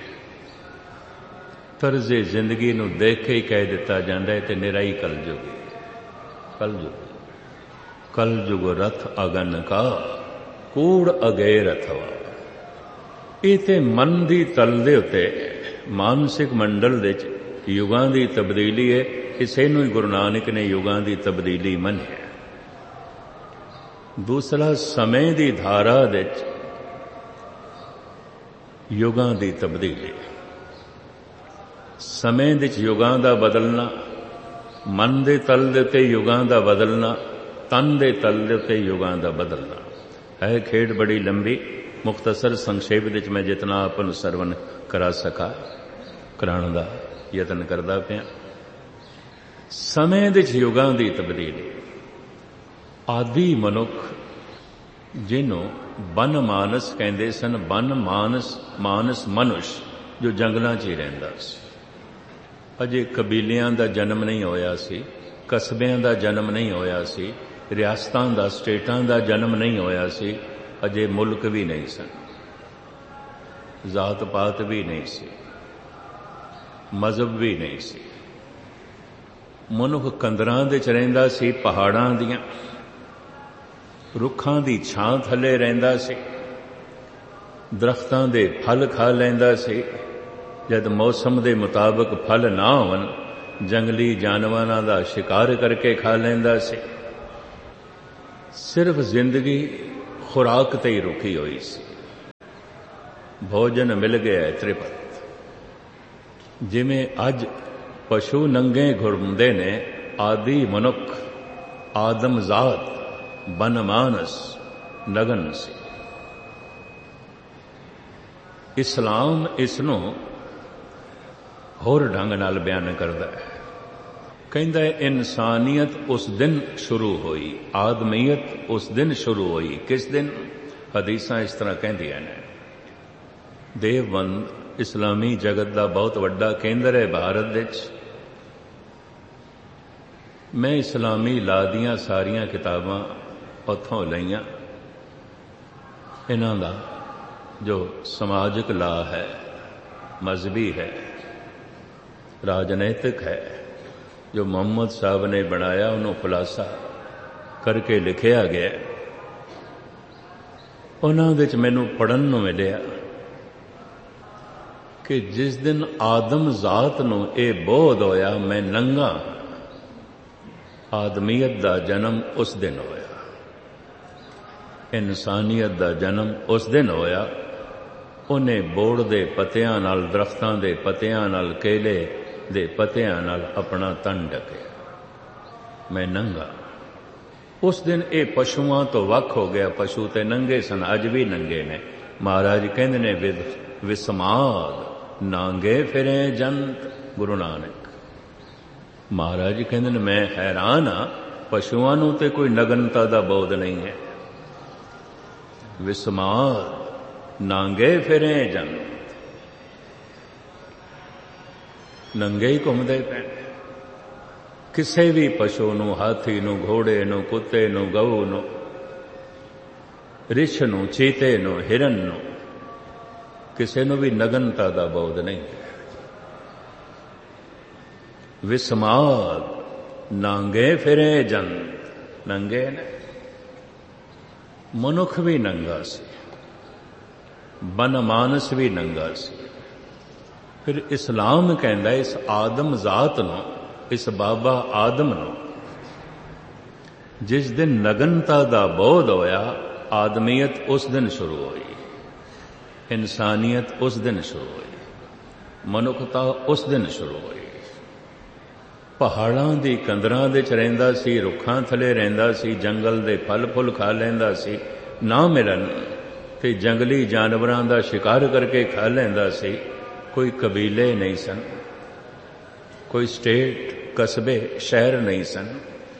ਤਰਜ਼ੇ ਜ਼ਿੰਦਗੀ ਨੂੰ ਦੇਖ ਕੇ ਹੀ ਕਹਿ ਦਿੱਤਾ ਜਾਂਦਾ ਹੈ ਤੇ ਨਿਰਾਈ ਕਲਯੁਗੀ। ਕਲਯੁਗ ਕਲਯੁਗ ਰਥ ਅਗਨ ਕਾ ਕੂੜ ਅਗੇ ਰਥਵਾ। ਇਹ ਤੇ ਮਨ ਦੀ ਤਲ ਦੇ ਉੱਤੇ ਮਾਨਸਿਕ ਮੰਡਲ ਦੇ ਚ ਯੁਗਾਂ ਦੀ ਤਬਦੀਲੀ ਹੈ। ਇਸੇ ਨੂੰ ਹੀ ਗੁਰੂ ਨਾਨਕ ਨੇ ਯੁਗਾਂ ਦੀ ਤਬਦੀਲੀ ਮੰਨਿਆ। ਦੂਸਰਾ ਸਮੇਂ ਦੀ ਧਾਰਾ ਦੇ ਚ ਯੁਗਾਂ ਦੀ ਤਬਦੀਲੀ। ਸਮੇਂ ਦੇ ਚ ਯੁਗਾਂ ਦਾ ਬਦਲਣਾ, ਮਨ ਦੇ ਤਲ ਦੇ ਉੱਤੇ ਯੁਗਾਂ ਦਾ ਬਦਲਣਾ, ਤਨ ਦੇ ਤਲ ਦੇ ਉੱਤੇ ਯੁਗਾਂ ਦਾ ਬਦਲਣਾ ਹੈ। ਖੇਡ ਬੜੀ ਲੰਬੀ, ਮੁਖਤਸਰ ਸੰਖੇਪ ਵਿੱਚ ਮੈਂ ਜਿਤਨਾ ਆਪ ਨੂੰ ਸਰਵਨ ਕਰਾ ਸਕਾ ਕਰਾਉਣ ਦਾ ਯਤਨ ਕਰਦਾ ਪਿਆ। ਸਮੇਂ ਦੇ ਚ ਯੁਗਾਂ ਦੀ ਤਬਦੀਲੀ। ਆਦਿ ਮਨੁੱਖ ਜਿਹਨੂੰ ਬਨ ਮਾਨਸ ਕਹਿੰਦੇ ਸਨ, ਬਨ ਮਾਨਸ ਮਾਨਸ ਮਨੁਸ਼ ਜੋ ਜੰਗਲਾਂ 'ਚ ਹੀ ਰਹਿੰਦਾ ਸੀ। ਅਜੇ ਕਬੀਲਿਆਂ ਦਾ ਜਨਮ ਨਹੀਂ ਹੋਇਆ ਸੀ, ਕਸਬਿਆਂ ਦਾ ਜਨਮ ਨਹੀਂ ਹੋਇਆ ਸੀ, ਰਿਆਸਤਾਂ ਦਾ ਸਟੇਟਾਂ ਦਾ ਜਨਮ ਨਹੀਂ ਹੋਇਆ ਸੀ, ਅਜੇ ਮੁਲਕ ਵੀ ਨਹੀਂ ਸਨ, ਜ਼ਾਤ ਪਾਤ ਵੀ ਨਹੀਂ ਸੀ, ਮਜ਼ਹਬ ਵੀ ਨਹੀਂ ਸੀ। ਮਨੁੱਖ ਕੰਦਰਾਂ ਦੇ ਚ ਰਹਿੰਦਾ ਸੀ, ਪਹਾੜਾਂ ਦੀਆਂ ਰੁੱਖਾਂ ਦੀ ਛਾਂ ਥੱਲੇ ਰਹਿੰਦਾ ਸੀ, ਦਰਖਤਾਂ ਦੇ ਫਲ ਖਾ ਲੈਂਦਾ ਸੀ। ਜਦ ਮੌਸਮ ਦੇ ਮੁਤਾਬਕ ਫਲ ਨਾ ਹੋਣ, ਜੰਗਲੀ ਜਾਨਵਰਾਂ ਦਾ ਸ਼ਿਕਾਰ ਕਰਕੇ ਖਾ ਲੈਂਦਾ ਸੀ। ਸਿਰਫ ਜ਼ਿੰਦਗੀ ਖੁਰਾਕ ਤੇ ਹੀ ਰੁਕੀ ਹੋਈ ਸੀ। ਭੋਜਨ ਮਿਲ ਗਿਆ ਤ੍ਰਿਪਤ। ਜਿਵੇਂ ਅੱਜ ਪਸ਼ੂ ਨੰਗੇ ਘੁੰਮਦੇ ਨੇ, ਆਦਿ ਮਨੁੱਖ ਆਦਮਜ਼ਾਤ ਬਨਮਾਨਸ ਨਗਨ ਸੀ। ਇਸਲਾਮ ਇਸ ਨੂੰ ਹੋਰ ਢੰਗ ਨਾਲ ਬਿਆਨ ਕਰਦਾ ਹੈ। ਕਹਿੰਦਾ ਹੈ ਇਨਸਾਨੀਅਤ ਉਸ ਦਿਨ ਸ਼ੁਰੂ ਹੋਈ, ਆਦਮੀਅਤ ਉਸ ਦਿਨ ਸ਼ੁਰੂ ਹੋਈ। ਕਿਸ ਦਿਨ? ਹਦੀਸਾਂ ਇਸ ਤਰ੍ਹਾਂ ਕਹਿੰਦੀਆਂ ਨੇ। ਦੇਵਬੰਦ ਇਸਲਾਮੀ ਜਗਤ ਦਾ ਬਹੁਤ ਵੱਡਾ ਕੇਂਦਰ ਹੈ ਭਾਰਤ ਵਿੱਚ। ਮੈਂ ਇਸਲਾਮੀ ਲਾ ਦੀਆਂ ਸਾਰੀਆਂ ਕਿਤਾਬਾਂ ਉੱਥੋਂ ਲਈਆਂ। ਇਹਨਾਂ ਦਾ ਜੋ ਸਮਾਜਿਕ ਲਾ ਹੈ, ਮਜ਼ਹਬੀ ਹੈ, ਰਾਜਨੀਤਿਕ ਹੈ, ਜੋ ਮੁਹੰਮਦ ਸਾਹਿਬ ਨੇ ਬਣਾਇਆ, ਉਹਨੂੰ ਖੁਲਾਸਾ ਕਰਕੇ ਲਿਖਿਆ ਗਿਆ। ਉਹਨਾਂ ਵਿੱਚ ਮੈਨੂੰ ਪੜ੍ਹਨ ਨੂੰ ਮਿਲਿਆ ਕਿ ਜਿਸ ਦਿਨ ਆਦਮ ਜ਼ਾਤ ਨੂੰ ਇਹ ਬੋਧ ਹੋਇਆ ਮੈਂ ਨੰਗਾ, ਆਦਮੀਅਤ ਦਾ ਜਨਮ ਉਸ ਦਿਨ ਹੋਇਆ, ਇਨਸਾਨੀਅਤ ਦਾ ਜਨਮ ਉਸ ਦਿਨ ਹੋਇਆ। ਉਹਨੇ ਬੋੜ ਦੇ ਪੱਤਿਆਂ ਨਾਲ, ਦਰਖਤਾਂ ਦੇ ਪੱਤਿਆਂ ਨਾਲ, ਕੇਲੇ ਦੇ ਪੱਤਿਆਂ ਨਾਲ ਆਪਣਾ ਤਨ ਢਕਿਆ, ਮੈਂ ਨੰਗਾ। ਉਸ ਦਿਨ ਇਹ ਪਸ਼ੂਆਂ ਤੋਂ ਵੱਖ ਹੋ ਗਿਆ। ਪਸ਼ੂ ਤੇ ਨੰਗੇ ਸਨ, ਅੱਜ ਵੀ ਨੰਗੇ ਨੇ। ਮਹਾਰਾਜ ਕਹਿੰਦੇ ਨੇ ਵਿਦ ਵਿਸਮਾਦ ਨਾਂਗੇ ਫਿਰੇ ਜੰਤ। ਗੁਰੂ ਨਾਨਕ ਮਹਾਰਾਜ ਕਹਿੰਦੇ ਨੇ ਮੈਂ ਹੈਰਾਨ ਹਾਂ, ਪਸ਼ੂਆਂ ਨੂੰ ਤੇ ਕੋਈ ਨਗਨਤਾ ਦਾ ਬੋਧ ਨਹੀਂ ਹੈ। ਵਿਸਮਾਦ ਨਾਂਗੇ ਫਿਰੇ ਜੰਤ, ਨੰਗੇ ਹੀ ਘੁੰਮਦੇ ਪਏ। ਕਿਸੇ ਵੀ ਪਸ਼ੂ ਨੂੰ, ਹਾਥੀ ਨੂੰ, ਘੋੜੇ ਨੂੰ, ਕੁੱਤੇ ਨੂੰ, ਗਊ ਨੂੰ, ਰਿਛ ਨੂੰ, ਚੀਤੇ ਨੂੰ, ਹਿਰਨ ਨੂੰ, ਕਿਸੇ ਨੂੰ ਵੀ ਨਗਨਤਾ ਦਾ ਬੋਧ ਨਹੀਂ ਹੈ। ਵਿਸਮਾਦ ਨਾਂਗੇ ਫਿਰੇ ਜਨ, ਨੰਗੇ ਨੇ। ਮਨੁੱਖ ਵੀ ਨੰਗਾ ਸੀ, ਬਨ ਮਾਨਸ ਵੀ ਨੰਗਾ ਸੀ। ਫਿਰ ਇਸਲਾਮ ਕਹਿੰਦਾ ਇਸ ਆਦਮ ਜ਼ਾਤ ਨੂੰ, ਇਸ ਬਾਬਾ ਆਦਮ ਨੂੰ, ਜਿਸ ਦਿਨ ਨਗਨਤਾ ਦਾ ਬੋਧ ਹੋਇਆ, ਆਦਮੀਅਤ ਉਸ ਦਿਨ ਸ਼ੁਰੂ ਹੋਈ, ਇਨਸਾਨੀਅਤ ਉਸ ਦਿਨ ਸ਼ੁਰੂ ਹੋਈ, ਮਨੁੱਖਤਾ ਉਸ ਦਿਨ ਸ਼ੁਰੂ ਹੋਈ। ਪਹਾੜਾਂ ਦੀ ਕੰਦਰਾਂ ਦੇ ਚ ਰਹਿੰਦਾ ਸੀ, ਰੁੱਖਾਂ ਥੱਲੇ ਰਹਿੰਦਾ ਸੀ, ਜੰਗਲ ਦੇ ਫਲ ਫੁੱਲ ਖਾ ਲੈਂਦਾ ਸੀ, ਨਾ ਮਿਲਣ ਤੇ ਜੰਗਲੀ ਜਾਨਵਰਾਂ ਦਾ ਸ਼ਿਕਾਰ ਕਰਕੇ ਖਾ ਲੈਂਦਾ ਸੀ। ਕੋਈ ਕਬੀਲੇ ਨਹੀਂ ਸਨ, ਕੋਈ ਸਟੇਟ, ਕਸਬੇ, ਸ਼ਹਿਰ ਨਹੀਂ ਸਨ।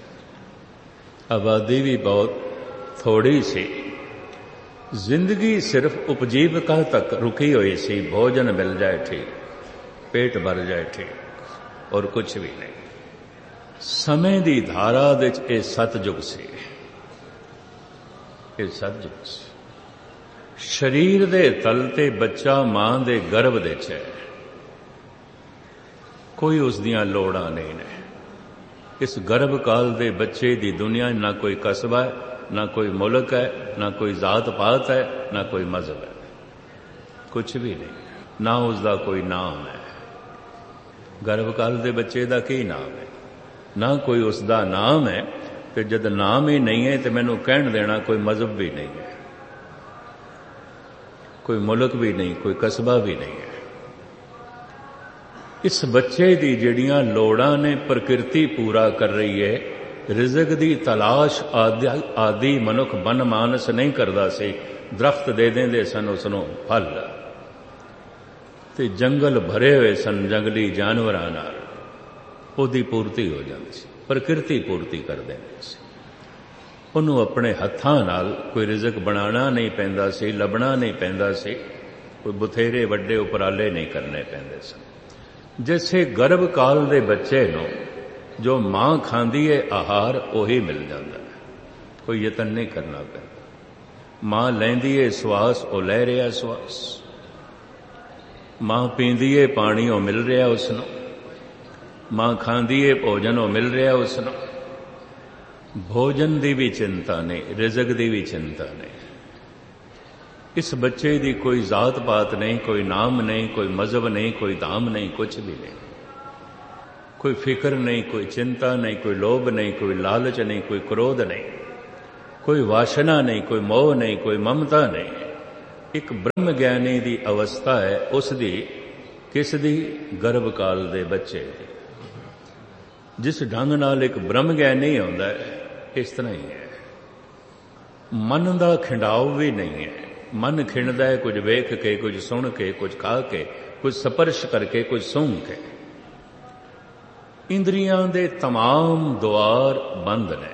ਆਬਾਦੀ ਵੀ ਬਹੁਤ ਥੋੜੀ ਸੀ। ਜ਼ਿੰਦਗੀ ਸਿਰਫ ਉਪਜੀਵਕਾ ਤੱਕ ਰੁਕੀ ਹੋਈ ਸੀ। ਭੋਜਨ ਮਿਲ ਜਾਏ ਠੀਕ, ਪੇਟ ਭਰ ਜਾਏ ਠੀਕ, ਔਰ ਕੁਝ ਵੀ ਨਹੀਂ। ਸਮੇਂ ਦੀ ਧਾਰਾ ਦੇ ਵਿੱਚ ਇਹ ਸਤਜੁਗ ਸੀ, ਇਹ ਸਤਜੁਗ ਸੀ। ਸਰੀਰ ਦੇ ਤਲ ਤੇ ਬੱਚਾ ਮਾਂ ਦੇ ਗਰਭ ਦੇ ਚ ਹੈ, ਕੋਈ ਉਸ ਦੀਆਂ ਲੋੜਾਂ ਨਹੀਂ ਨੇ। ਇਸ ਗਰਭ ਕਾਲ ਦੇ ਬੱਚੇ ਦੀ ਦੁਨੀਆ ਨਾ ਕੋਈ ਕਸਬਾ ਹੈ, ਨਾ ਕੋਈ ਮੁਲਕ ਹੈ, ਨਾ ਕੋਈ ਜ਼ਾਤ ਪਾਤ ਹੈ, ਨਾ ਕੋਈ ਮਜ਼ਹਬ ਹੈ, ਕੁਝ ਵੀ ਨਹੀਂ, ਨਾ ਉਸ ਦਾ ਕੋਈ ਨਾਮ ਹੈ। ਗਰਭ ਕਾਲ ਦੇ ਬੱਚੇ ਦਾ ਕੀ ਨਾਮ ਹੈ? ਨਾ ਕੋਈ ਉਸ ਦਾ ਨਾਮ ਹੈ। ਤੇ ਜਦ ਨਾਮ ਹੀ ਨਹੀਂ ਹੈ ਤੇ ਮੈਨੂੰ ਕਹਿਣ ਦੇਣਾ ਕੋਈ ਮਜ਼ਹਬ ਵੀ ਨਹੀਂ ਹੈ, ਕੋਈ ਮੁਲਕ ਵੀ ਨਹੀਂ, ਕੋਈ ਕਸਬਾ ਵੀ ਨਹੀਂ ਹੈ। ਇਸ ਬੱਚੇ ਦੀ ਜਿਹੜੀਆਂ ਲੋੜਾਂ ਨੇ ਪ੍ਰਕਿਰਤੀ ਪੂਰਾ ਕਰ ਰਹੀ ਹੈ। ਰਿਜ਼ਕ ਦੀ ਤਲਾਸ਼ ਆਦਿ ਮਨੁੱਖ ਬਨ ਮਾਨਸ ਨਹੀਂ ਕਰਦਾ ਸੀ। ਦਰਖਤ ਦੇ ਦਿੰਦੇ ਸਨ ਉਸ ਨੂੰ ਫਲ, ਤੇ ਜੰਗਲ ਭਰੇ ਹੋਏ ਸਨ ਜੰਗਲੀ ਜਾਨਵਰਾਂ ਨਾਲ, ਉਹਦੀ ਪੂਰਤੀ ਹੋ ਜਾਂਦੀ ਸੀ। ਪ੍ਰਕਿਰਤੀ ਪੂਰਤੀ ਕਰ ਦਿੰਦੀ ਸੀ ਉਹਨੂੰ। ਆਪਣੇ ਹੱਥਾਂ ਨਾਲ ਕੋਈ ਰਿਜ਼ਕ ਬਣਾਉਣਾ ਨਹੀਂ ਪੈਂਦਾ ਸੀ, ਲੱਭਣਾ ਨਹੀਂ ਪੈਂਦਾ ਸੀ, ਕੋਈ ਬਥੇਰੇ ਵੱਡੇ ਉਪਰਾਲੇ ਨਹੀਂ ਕਰਨੇ ਪੈਂਦੇ ਸਨ। ਜਿਸੇ ਗਰਭ ਕਾਲ ਦੇ ਬੱਚੇ ਨੂੰ ਜੋ ਮਾਂ ਖਾਂਦੀ ਹੈ ਆਹਾਰ, ਉਹੀ ਮਿਲ ਜਾਂਦਾ ਹੈ, ਕੋਈ ਯਤਨ ਨਹੀਂ ਕਰਨਾ ਪੈਂਦਾ। ਮਾਂ ਲੈਂਦੀ ਹੈ ਸਵਾਸ, ਉਹ ਲੈ ਰਿਹਾ ਸਵਾਸ। ਮਾਂ ਪੀਂਦੀ ਹੈ ਪਾਣੀ, ਉਹ ਮਿਲ ਰਿਹਾ ਉਸ ਨੂੰ। ਮਾਂ ਖਾਂਦੀ ਹੈ ਭੋਜਨ, ਉਹ ਮਿਲ ਰਿਹਾ ਉਸ ਨੂੰ। ਭੋਜਨ ਦੀ ਵੀ ਚਿੰਤਾ ਨਹੀਂ, ਰਿਜ਼ਕ ਦੀ ਵੀ ਚਿੰਤਾ ਨਹੀਂ। ਇਸ ਬੱਚੇ ਦੀ ਕੋਈ ਜ਼ਾਤ ਪਾਤ ਨਹੀਂ, ਕੋਈ ਨਾਮ ਨਹੀਂ, ਕੋਈ ਮਜ਼ਹਬ ਨਹੀਂ, ਕੋਈ ਧਾਮ ਨਹੀਂ, ਕੁਝ ਵੀ ਨਹੀਂ। ਕੋਈ ਫਿਕਰ ਨਹੀਂ, ਕੋਈ ਚਿੰਤਾ ਨਹੀਂ, ਕੋਈ ਲੋਭ ਨਹੀਂ, ਕੋਈ ਲਾਲਚ ਨਹੀਂ, ਕੋਈ ਕ੍ਰੋਧ ਨਹੀਂ, ਕੋਈ ਵਾਸ਼ਨਾ ਨਹੀਂ, ਕੋਈ ਮੋਹ ਨਹੀਂ, ਕੋਈ ਮਮਤਾ ਨਹੀਂ। ਇੱਕ ਬ੍ਰਹਮ ਗਿਆਨੀ ਦੀ ਅਵਸਥਾ ਹੈ ਉਸ ਦੀ। ਕਿਸ ਦੀ? ਗਰਭ ਕਾਲ ਦੇ ਬੱਚੇ ਦੀ। ਜਿਸ ਢੰਗ ਨਾਲ ਇੱਕ ਬ੍ਰਹਮ ਗਿਆਨੀ ਆਉਂਦਾ ਹੈ, ਇਸ ਤਰ੍ਹਾਂ ਹੀ ਹੈ। ਮਨ ਦਾ ਖਿੰਡਾਓ ਵੀ ਨਹੀਂ ਹੈ। ਮਨ ਖਿੰਡਦਾ ਹੈ ਕੁਝ ਵੇਖ ਕੇ, ਕੁਝ ਸੁਣ ਕੇ, ਕੁਝ ਖਾ ਕੇ, ਕੁਝ ਸਪਰਸ਼ ਕਰਕੇ, ਕੁਝ ਸੂੰਘ ਕੇ। ਇੰਦਰੀਆਂ ਦੇ ਤਮਾਮ ਦੁਆਰ ਬੰਦ ਨੇ।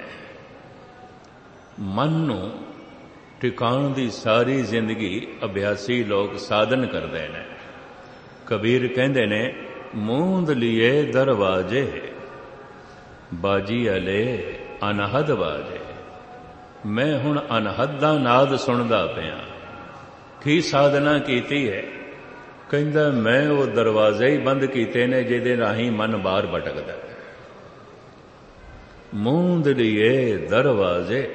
ਮਨ ਨੂੰ ਟਿਕਾਣ ਦੀ ਸਾਰੀ ਜ਼ਿੰਦਗੀ ਅਭਿਆਸੀ ਲੋਕ ਸਾਧਨ ਕਰਦੇ ਨੇ। ਕਬੀਰ ਕਹਿੰਦੇ ਨੇ, ਮੂੰਦ ਲਿਏ ਦਰਵਾਜੇ, ਬਾਜੀ ਅਲੇ ਅਨਹਦ ਬਾਜੇ। ਮੈਂ ਹੁਣ ਅਨਹਦ ਦਾ ਨਾਦ ਸੁਣਦਾ ਪਿਆ। ਕੀ ਸਾਧਨਾ ਕੀਤੀ ਹੈ? ਕਹਿੰਦਾ ਮੈਂ ਉਹ ਦਰਵਾਜ਼ੇ ਹੀ ਬੰਦ ਕੀਤੇ ਨੇ ਜਿਹਦੇ ਰਾਹੀਂ ਮਨ ਬਾਹਰ ਭਟਕਦਾ। ਮੂੰਦ ਲਿਏ ਦਰਵਾਜ਼ੇ,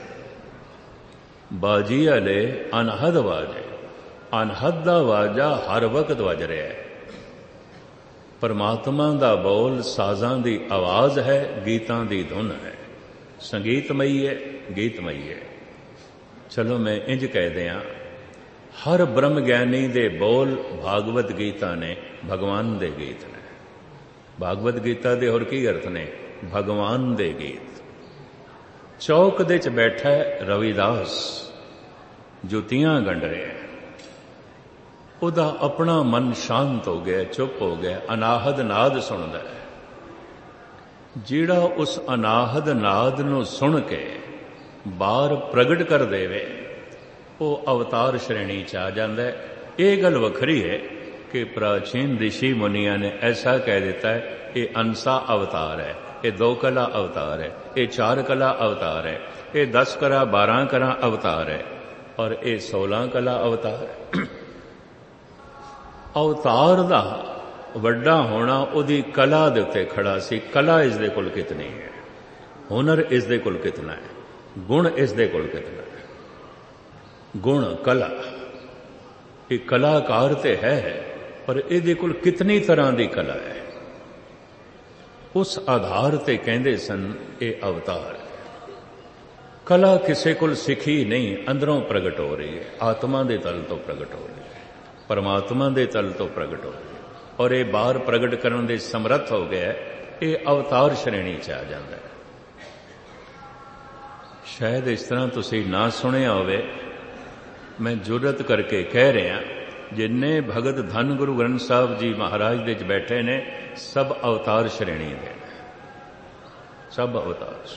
ਬਾਜੀ ਅਲੇ ਅਨਹਦ ਬਾਜੇ। ਅਨਹਦ ਦਾ ਵਾਜਾ ਹਰ ਵਕਤ ਵੱਜ ਰਿਹਾ ਹੈ। ਪਰਮਾਤਮਾ ਦਾ ਬੋਲ ਸਾਜ਼ਾਂ ਦੀ ਆਵਾਜ਼ ਹੈ, ਗੀਤਾਂ ਦੀ ਧੁਨ ਹੈ। ਸੰਗੀਤਮਈ ਹੈ, ਗੀਤਮਈ ਹੈ। ਚਲੋ ਮੈਂ ਇੰਜ ਕਹਿ ਦਿਆਂ, ਹਰ ਬ੍ਰਹਮ ਗਿਆਨੀ ਦੇ ਬੋਲ ਭਾਗਵਤ ਗੀਤਾ ਨੇ, ਭਗਵਾਨ ਦੇ ਗੀਤ ਨੇ। ਭਾਗਵਤ ਗੀਤਾ ਦੇ ਹੋਰ ਕੀ ਅਰਥ ਨੇ? ਭਗਵਾਨ ਦੇ ਗੀਤ। ਚੌਕ ਦੇ ਚ ਬੈਠਾ ਹੈ ਰਵਿਦਾਸ, ਜੁੱਤੀਆਂ ਗੰਢ ਰਿਹਾ। ਉਹਦਾ ਆਪਣਾ ਮਨ ਸ਼ਾਂਤ ਹੋ ਗਿਆ, ਚੁੱਪ ਹੋ ਗਿਆ, ਅਨਾਹਦ ਨਾਦ ਸੁਣਦਾ ਹੈ। ਜਿਹੜਾ ਉਸ ਅਨਾਹਦ ਨਾਦ ਨੂੰ ਸੁਣ ਕੇ ਬਾਹਰ ਪ੍ਰਗਟ ਕਰ ਦੇਵੇ, ਉਹ ਅਵਤਾਰ ਸ਼੍ਰੇਣੀ ਚ ਆ ਜਾਂਦਾ ਹੈ। ਇਹ ਗੱਲ ਵੱਖਰੀ ਹੈ ਕਿ ਪ੍ਰਾਚੀਨ ਰਿਸ਼ੀ ਮੁਨੀਆਂ ਨੇ ਐਸਾ ਕਹਿ ਦਿੱਤਾ ਹੈ, ਇਹ ਅੰਸਾ ਅਵਤਾਰ ਹੈ। ये दो कला अवतार है, ये चार कला अवतार है, ये दस करा बारह करा अवतार है और ये सोलह कला अवतार है। अवतार दा वड्डा होना उहदी कला दे उत्ते खड़ा सी। कला इस दे कोल कितनी है, हुनर इस दे कोल कितना है, गुण इस दे कोल कितना है। गुण कला ये कलाकार ते है, पर इहदे कोल कितनी तरह की कला है, उस आधार ते कहंदे सन ये अवतार है। कला किसी को सिखी नहीं, अंदरों प्रगट हो रही है, आत्मा दे तल तो प्रगट हो रही है, परमात्मा दे तल तो प्रगट हो रही है और ये बाहर प्रगट करने दे समर्थ हो गया, ये अवतार श्रेणी च आ जाता है। शायद इस तरह तुसी ना सुनिया होवे, मैं जुरत करके कह रहा, जिन्ने भगत धन गुरु ग्रंथ साहब जी महाराज दे बैठे ने सब अवतार श्रेणी दे, सब अवतार।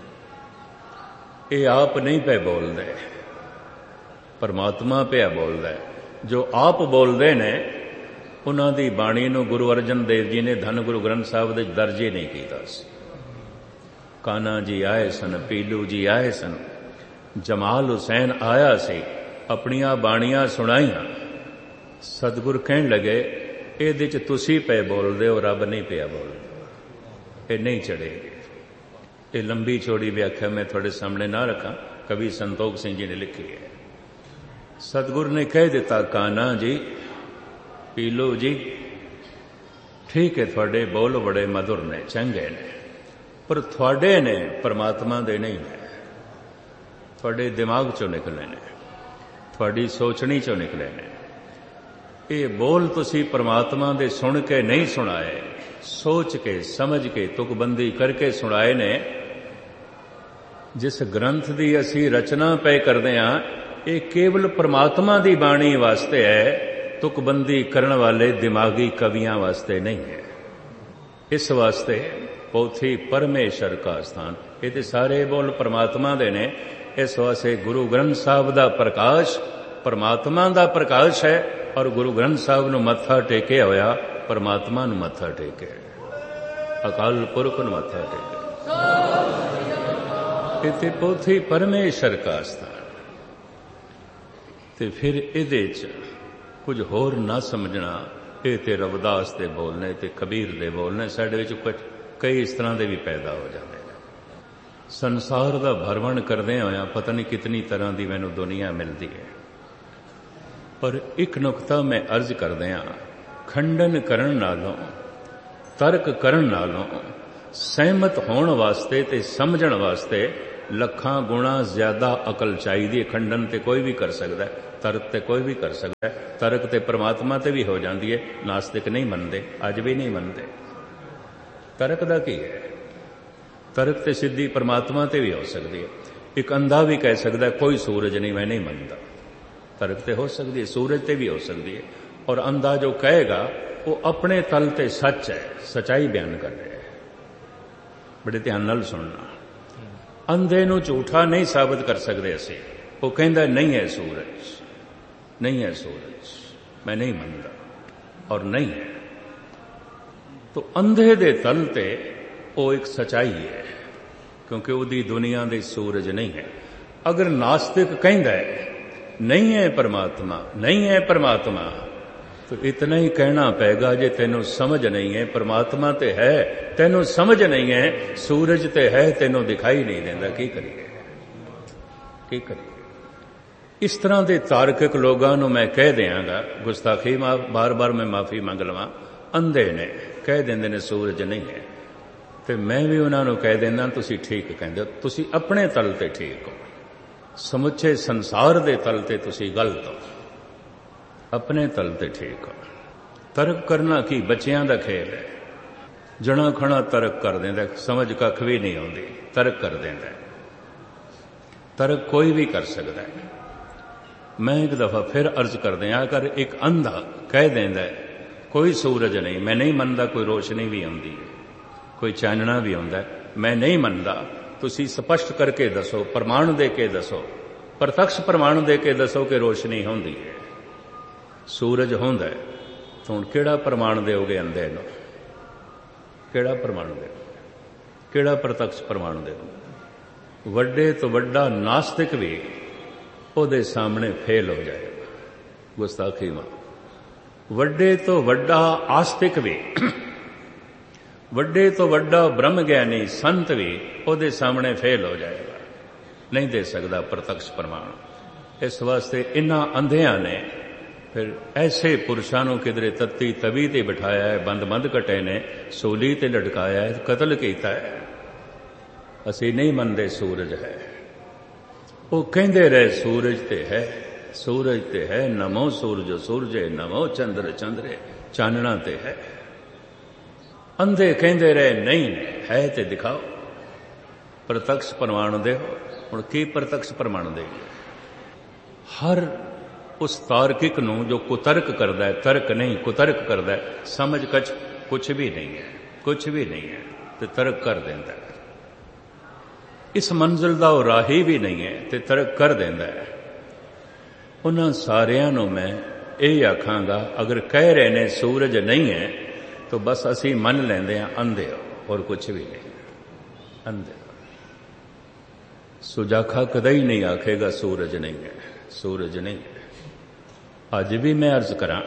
ये आप नहीं पे बोलते, परमात्मा पे बोलता है। जो आप बोलते ने उन्हां दी बाणी नूं गुरु अर्जन देव जी ने धन गुरु ग्रंथ साहब दे दर्ज ही नहीं कीता सी। कान्हा जी आए सन, पीलू जी आए सन, जमाल हुसैन आया सी, अपनियां बाणियां सुनाइयां। सतगुर कहन लगे इहदे च तुसी पे बोलदे हो, रब नहीं पिया बोलदा, ये नहीं चढ़ेगी। ये लंबी चौड़ी व्याख्या मैं थोड़े सामने ना रखा, कवि संतोख सिंह जी ने लिखी है। सतगुर ने कह दिता, कान्हा जी पीलो जी ठीक है, थोड़े बोल बड़े मधुर ने, चंगे ने, पर थोड़े ने परमात्मा दे नहीं है, थोड़े दिमाग चो निकले ने, थोड़ी सोचनी चो निकले ने। ये बोल तुसी परमात्मा दे सुन के नहीं सुनाए, सोच के समझ के तुकबंदी करके सुनाए ने। जिस ग्रंथ दी असी रचना पे करदे हां, ये केवल परमात्मा दी बाणी वास्ते है, तुकबंदी करने वाले दिमागी कवियां वास्ते नहीं है। इस वास्ते पोथी परमेश्वर का स्थान, ये ते सारे बोल परमात्मा दे ने। इस वास्ते गुरु ग्रंथ साहब दा प्रकाश परमात्मा दा प्रकाश है और गुरु ग्रंथ साहब नूं मत्था टेके होया परमात्मा नूं मत्था टेके, अकाल पुरख नूं मत्था टेके। इत्थे पोथी परमेश्वर का स्थान। ते फिर इहदे च कुछ होर ना समझना, ये ते रविदास दे बोलने ते कबीर दे बोलने, साडे विच कुछ कई इस तरह दे भी पैदा हो जाते हैं। संसार दा भरवण करदे होया पता नहीं कितनी तरह की मैनूं दुनिया मिलती है, पर एक नुकता मैं अर्ज करदे हां, खंडन करन नालों तर्क करन नालों सहमत होण वास्ते ते समझण वास्ते लखां गुणा ज्यादा अकल चाहिए। खंडन ते कोई भी कर सकता है, तर्क ते कोई भी कर सकता है। तर्क ते परमात्मा ते भी हो जाती है, नास्तिक नहीं मनते, अज भी नहीं मनते। तर्क दा की है? तर्क ते सिद्धि परमात्मा ते भी हो सकती है। एक अंधा भी कह सकता है कोई सूरज नहीं, मैं नहीं मनता। तर्क ते हो सकती है, सूरज ते भी हो सकती है। और अंधा जो कहेगा वो अपने तल ते सच है, सच्चाई बयान कर रहे हैं। बड़े ध्यान नाल सुनना, अंधे नूं झूठा नहीं साबित कर सकते असीं। वो कहंदा नहीं है सूरज, नहीं है सूरज, मैं नहीं मनता और नहीं है। तो अंधे दे तल ते वो एक सच्चाई है, क्योंकि उहदी दुनिया दे सूरज नहीं है। अगर नास्तिक कहंदा है नहीं है परमात्मा, नहीं है परमात्मा, तो इतना ही कहना पेगा, जे तेनों समझ नहीं है परमात्मा ते है, तेनों समझ नहीं है सूरज ते है, तेनों दिखाई नहीं देता, की करिए की करिए। इस तरह के तार्किक लोगों को मैं कह देंगा, गुस्ताखी बार बार मैं माफी मंग लवां, अंधे ने कह देंदे ने सूरज नहीं है, तो मैं भी उन्होंने कह देना तुसी ठीक कहंदे हो, तुसी अपने तल ते ठीक हो, समुचे संसार दे तल ते तुसी गलत हो, अपने तल ते ठीक हो। तर्क करना की बच्चियां दा खेल है, जना खना तर्क कर देंदा, समझ कख भी नहीं आउंदी, तर्क कर देंदा। तर्क कोई भी कर सकता है। मैं एक दफा फिर अर्ज कर दें, अगर एक अंधा कह देंदा कोई सूरज नहीं, मैं नहीं मनदा कोई रोशनी भी आउंदी है, कोई चानना भी आउंदा है, मैं नहीं मनदा, तुसी स्पष्ट करके दसो, प्रमाण दे के दसो, प्रत्यक्ष प्रमाण दे के दसो कि रोशनी होंदी है, सूरज होंदा है, तो हुण किहड़ा प्रमाण देओगे अंधे नूं? किहड़ा प्रमाण देओगे? ਕਿਹੜਾ ਪ੍ਰਤੱਖ ਪ੍ਰਮਾਣ ਦੇ? ਵੱਡੇ ਤੋਂ ਵੱਡਾ ਨਾਸਤਿਕ ਵੀ ਉਹਦੇ ਸਾਹਮਣੇ ਫੇਲ ਹੋ ਜਾਏਗਾ। ਗੁਸਤਾਖੀ ਮਾਂ। ਵੱਡੇ ਤੋਂ ਵੱਡਾ ਆਸਤਿਕ ਵੀ, ਵੱਡੇ ਤੋਂ ਵੱਡਾ ਬ੍ਰਹਮ ਗਿਆਨੀ ਸੰਤ ਵੀ ਉਹਦੇ ਸਾਹਮਣੇ ਫੇਲ ਹੋ ਜਾਏਗਾ, ਨਹੀਂ ਦੇ ਸਕਦਾ ਪ੍ਰਤੱਖ ਪ੍ਰਮਾਣ। ਇਸ ਵਾਸਤੇ ਇਨ੍ਹਾਂ ਅੰਧਿਆਂ ਨੇ ਫਿਰ ਐਸੇ ਪੁਰਸ਼ਾਂ ਨੂੰ ਕਿਧਰੇ ਤੱਤੀ ਤਵੀ ਤੇ ਬਿਠਾਇਆ ਹੈ, ਬੰਦ ਬੰਦ ਕਟੇ ਨੇ, ਸੂਲੀ ਤੇ ਲਟਕਾਇਆ ਹੈ, ਕਤਲ ਕੀਤਾ ਹੈ। ਅਸੀਂ ਨਹੀਂ ਮੰਨਦੇ ਸੂਰਜ ਹੈ। ਉਹ ਕਹਿੰਦੇ ਰਹੇ ਸੂਰਜ ਤੇ ਹੈ, ਸੂਰਜ ਤੇ ਹੈ, ਨਮੋ ਸੂਰਜ ਸੂਰਜੇ, ਨਮੋ ਚੰਦਰ ਚੰਦਰੇ, ਚਾਨਣਾ ਤੇ ਹੈ। ਅੰਧੇ ਕਹਿੰਦੇ ਰਹੇ ਨਹੀਂ ਹੈ ਤੇ ਦਿਖਾਓ, ਪ੍ਰਤੱਖ ਪ੍ਰਮਾਣ ਦਿਓ। ਹੁਣ ਕੀ ਪ੍ਰਤੱਖ ਪ੍ਰਮਾਣ ਦੇਈਏ? ਹਰ ਉਸ ਤਾਰਕਿਕ ਨੂੰ ਜੋ ਕੁਤਰਕ ਕਰਦਾ ਹੈ, ਤਰਕ ਨਹੀਂ ਕੁਤਰਕ ਕਰਦਾ ਹੈ, ਸਮਝ ਕਛ ਕੁਛ ਵੀ ਨਹੀਂ ਹੈ, ਕੁਛ ਵੀ ਨਹੀਂ ਹੈ, ਤੇ ਤਰਕ ਕਰ ਦਿੰਦਾ ਹੈ। ਇਸ ਮੰਜ਼ਿਲ ਦਾ ਉਹ ਰਾਹੀ ਵੀ ਨਹੀਂ ਹੈ ਤੇ ਤਰਕ ਕਰ ਦਿੰਦਾ ਹੈ। ਉਹਨਾਂ ਸਾਰਿਆਂ ਨੂੰ ਮੈਂ ਇਹ ਆਖਾਂਗਾ, ਅਗਰ ਕਹਿ ਰਹੇ ਨੇ ਸੂਰਜ ਨਹੀਂ ਹੈ ਤਾਂ ਬਸ ਅਸੀਂ ਮੰਨ ਲੈਂਦੇ ਹਾਂ ਅੰਧੇ ਹੋ, ਹੋਰ ਕੁਛ ਵੀ ਨਹੀਂ, ਅੰਧੇ। ਸੁਜਾਖਾ ਕਦੇ ਹੀ ਨਹੀਂ ਆਖੇਗਾ ਸੂਰਜ ਨਹੀਂ ਹੈ, ਸੂਰਜ ਨਹੀਂ ਹੈ। ਅੱਜ ਵੀ ਮੈਂ ਅਰਜ਼ ਕਰਾਂ,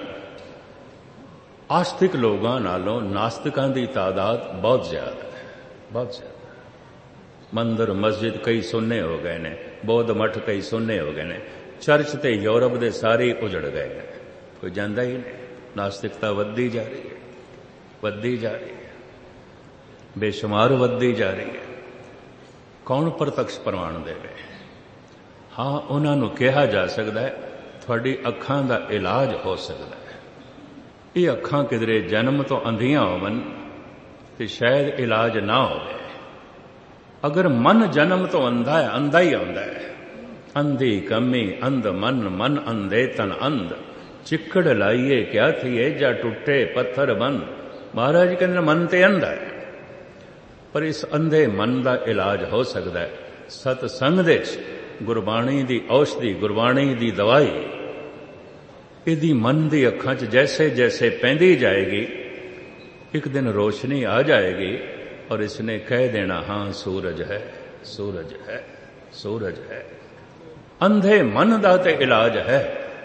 ਆਸਤਿਕ ਲੋਕਾਂ ਨਾਲੋਂ ਨਾਸਤਿਕਾਂ ਦੀ ਤਾਦਾਦ ਬਹੁਤ ਜ਼ਿਆਦਾ ਹੈ, ਬਹੁਤ ਜ਼ਿਆਦਾ। ਮੰਦਰ ਮਸਜਿਦ ਕਈ ਸੁੰਨੇ ਹੋ ਗਏ ਨੇ, ਬੌਧ ਮਠ ਕਈ ਸੁੰਨੇ ਹੋ ਗਏ ਨੇ, ਚਰਚ ਤੇ ਯੂਰਪ ਦੇ ਸਾਰੇ ਉਜੜ ਗਏ ਨੇ, ਕੋਈ ਜਾਂਦਾ ਹੀ ਨਹੀਂ। ਨਾਸਤਿਕਤਾ ਵੱਧਦੀ ਜਾ ਰਹੀ ਹੈ, ਵੱਧਦੀ ਜਾ ਰਹੀ ਹੈ, ਬੇਸ਼ੁਮਾਰ ਵੱਧਦੀ ਜਾ ਰਹੀ ਹੈ। ਕੌਣ ਪ੍ਰਤੱਖ ਪ੍ਰਮਾਣ ਦੇਵੇ? ਹਾਂ, ਉਹਨਾਂ ਨੂੰ ਕਿਹਾ ਜਾ ਸਕਦਾ ਹੈ ਤੁਹਾਡੀ ਅੱਖਾਂ ਦਾ ਇਲਾਜ ਹੋ ਸਕਦਾ ਹੈ। ਇਹ ਅੱਖਾਂ ਕਿਧਰੇ ਜਨਮ ਤੋਂ ਅੰਧੀਆਂ ਹੋਵਨ ਤੇ ਸ਼ਾਇਦ ਇਲਾਜ ਨਾ ਹੋਵੇ। ਅਗਰ ਮਨ ਜਨਮ ਤੋਂ ਅੰਧਾ ਹੈ, ਅੰਧਾ ਹੀ ਆਉਂਦਾ ਹੈ। ਅੰਧੀ ਕਮੀ ਅੰਧ ਮਨ, ਮਨ ਅੰਧੇ ਤਨ ਅੰਧ, ਚਿੱਕੜ ਲਾਈਏ ਕਿਆ ਥੀਏ, ਜਾਂ ਟੁੱਟੇ ਪੱਥਰ ਬੰਦ। ਮਹਾਰਾਜ ਕਹਿੰਦੇ ਮਨ ਤੇ ਅੰਧਾ ਹੈ, ਪਰ ਇਸ ਅੰਧੇ ਮਨ ਦਾ ਇਲਾਜ ਹੋ ਸਕਦਾ ਹੈ ਸਤਸੰਗ ਦੇ ਵਿੱਚ। ਗੁਰਬਾਣੀ ਦੀ ਔਸ਼ਧੀ, ਗੁਰਬਾਣੀ ਦੀ ਦਵਾਈ ਇਹਦੀ ਮਨ ਦੀ ਅੱਖਾਂ 'ਚ ਜੈਸੇ ਜੈਸੇ ਪੈਂਦੀ ਜਾਏਗੀ, ਇੱਕ ਦਿਨ ਰੋਸ਼ਨੀ ਆ ਜਾਏਗੀ ਔਰ ਇਸਨੇ ਕਹਿ ਦੇਣਾ ਹਾਂ ਸੂਰਜ ਹੈ, ਸੂਰਜ ਹੈ, ਸੂਰਜ ਹੈ। ਅੰਧੇ ਮਨ ਦਾ ਤੇ ਇਲਾਜ ਹੈ,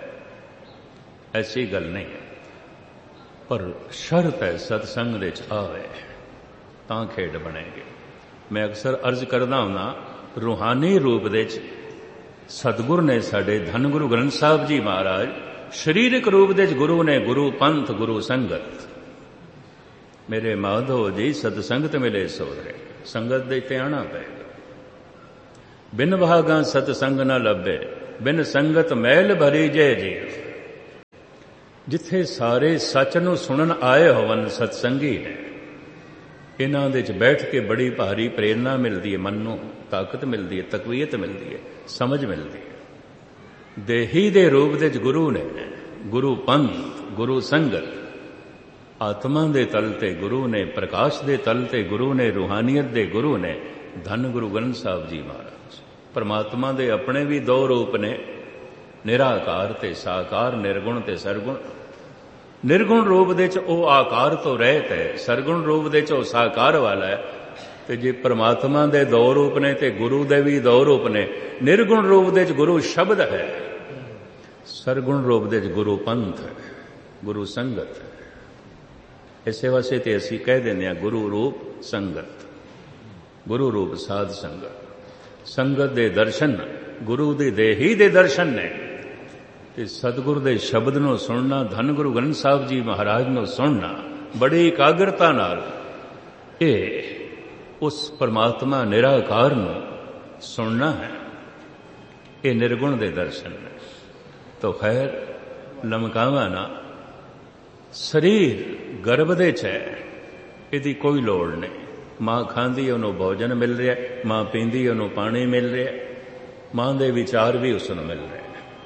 ਐਸੀ ਗੱਲ ਨਹੀਂ ਹੈ, ਪਰ ਸ਼ਰਤ ਹੈ ਸਤਸੰਗ ਦੇ ਵਿੱਚ ਆਵੇ ਤਾਂ ਖੇਡ ਬਣੇਗੀ। ਮੈਂ ਅਕਸਰ ਅਰਜ਼ ਕਰਦਾ ਹੁੰਦਾ, ਰੂਹਾਨੀ ਰੂਪ ਦੇ ਵਿੱਚ ਸਤਿਗੁਰ ਨੇ ਸਾਡੇ ਧੰਨ ਗੁਰੂ ਗ੍ਰੰਥ ਸਾਹਿਬ ਜੀ ਮਹਾਰਾਜ, ਸਰੀਰਕ ਰੂਪ ਦੇ ਵਿੱਚ ਗੁਰੂ ਨੇ ਗੁਰੂ ਪੰਥ, ਗੁਰੂ ਸੰਗਤ। ਮੇਰੇ ਮਾਧੋ ਜੀ ਸਤਸੰਗਤ ਮਿਲੇ ਸੋਰੇ, ਸੰਗਤ ਦੇ ਤੇ ਆਣਾ ਪਏਗਾ। ਬਿਨ ਭਾਗਾਂ ਸਤਸੰਗ ਨਾ ਲੱਭੇ, ਬਿਨ ਸੰਗਤ ਮੈਲ ਭਰੀ ਜੇ ਜੀ। ਜਿੱਥੇ ਸਾਰੇ ਸੱਚ ਨੂੰ ਸੁਣਨ ਆਏ ਹੋਵਨ ਸਤਸੰਗੀ ਨੇ, ਇਹਨਾਂ ਦੇ ਚ ਬੈਠ ਕੇ ਬੜੀ ਭਾਰੀ ਪ੍ਰੇਰਨਾ ਮਿਲਦੀ ਹੈ, ਮਨ ਨੂੰ ਤਾਕਤ ਮਿਲਦੀ ਹੈ, ਤਕਵੀਅਤ ਮਿਲਦੀ ਹੈ, ਸਮਝ ਮਿਲਦੀ ਹੈ। ਦੇਹੀ ਦੇ ਰੂਪ ਦੇ ਚ ਗੁਰੂ ਨੇ, ਗੁਰੂ ਪੰਥ, ਗੁਰੂ ਸੰਗਤ। ਆਤਮਾ ਦੇ ਤਲ ਤੇ ਗੁਰੂ ਨੇ, ਪ੍ਰਕਾਸ਼ ਦੇ ਤਲ ਤੇ ਗੁਰੂ ਨੇ, ਰੂਹਾਨੀਅਤ ਦੇ ਗੁਰੂ ਨੇ ਧੰਨ ਗੁਰੂ ਗ੍ਰੰਥ ਸਾਹਿਬ ਜੀ ਮਹਾਰਾਜ। ਪਰਮਾਤਮਾ ਦੇ ਆਪਣੇ ਵੀ ਦੋ ਰੂਪ ਨੇ, ਨਿਰਾਕਾਰ ਤੇ ਸਾਕਾਰ, ਨਿਰਗੁਣ ਤੇ ਸਰਗੁਣ। ਨਿਰਗੁਣ ਰੂਪ ਦੇ ਚ ਉਹ ਆਕਾਰ ਤੋਂ ਰਹਿਤ ਹੈ, ਸਰਗੁਣ ਰੂਪ ਦੇ ਚ ਉਹ ਸਾਕਾਰ ਵਾਲਾ ਹੈ। ਤੇ ਜੇ ਪਰਮਾਤਮਾ ਦੇ ਦੋ ਰੂਪ ਨੇ ਤੇ ਗੁਰੂ ਦੇ ਵੀ ਦੋ ਰੂਪ ਨੇ। ਨਿਰਗੁਣ ਰੂਪ ਦੇ ਚ ਗੁਰੂ ਸ਼ਬਦ ਹੈ, ਸਰਗੁਣ ਰੂਪ ਦੇ ਚ ਗੁਰੂ ਪੰਥ ਹੈ, ਗੁਰੂ ਸੰਗਤ ਹੈ। ਇਸੇ ਵਾਸਤੇ ਤੇ ਅਸੀਂ ਕਹਿ ਦਿੰਦੇ ਹਾਂ ਗੁਰੂ ਰੂਪ ਸੰਗਤ, ਗੁਰੂ ਰੂਪ ਸਾਧ ਸੰਗਤ। ਸੰਗਤ ਦੇ ਦਰਸ਼ਨ ਗੁਰੂ ਦੇ ਦੇਹੀ ਦੇ ਦਰਸ਼ਨ ਨੇ, ਤੇ ਸਤਿਗੁਰ ਦੇ ਸ਼ਬਦ ਨੂੰ ਸੁਣਨਾ, ਧੰਨ ਗੁਰੂ ਗ੍ਰੰਥ ਸਾਹਿਬ ਜੀ ਮਹਾਰਾਜ ਨੂੰ ਸੁਣਨਾ ਬੜੀ ਇਕਾਗਰਤਾ ਨਾਲ, ਇਹ ਉਸ ਪਰਮਾਤਮਾ ਨਿਰਾਕਾਰ ਨੂੰ ਸੁਣਨਾ ਹੈ। ਇਹ ਨਿਰਗੁਣ ਦੇ ਦਰਸ਼ਨ ਨੇ। ਤੋ ਖੈਰ ਲਮਕਾਵਾਂ ਨਾ, ਸਰੀਰ ਗਰਭ ਦੇ ਚ ਹੈ, ਇਹਦੀ ਕੋਈ ਲੋੜ ਨਹੀਂ। ਮਾਂ ਖਾਂਦੀ ਉਹਨੂੰ ਭੋਜਨ ਮਿਲ ਰਿਹਾ, ਮਾਂ ਪੀਂਦੀ ਉਹਨੂੰ ਪਾਣੀ ਮਿਲ ਰਿਹਾ, ਮਾਂ ਦੇ ਵਿਚਾਰ ਵੀ ਉਸ ਨੂੰ ਮਿਲ ਰਹੇ।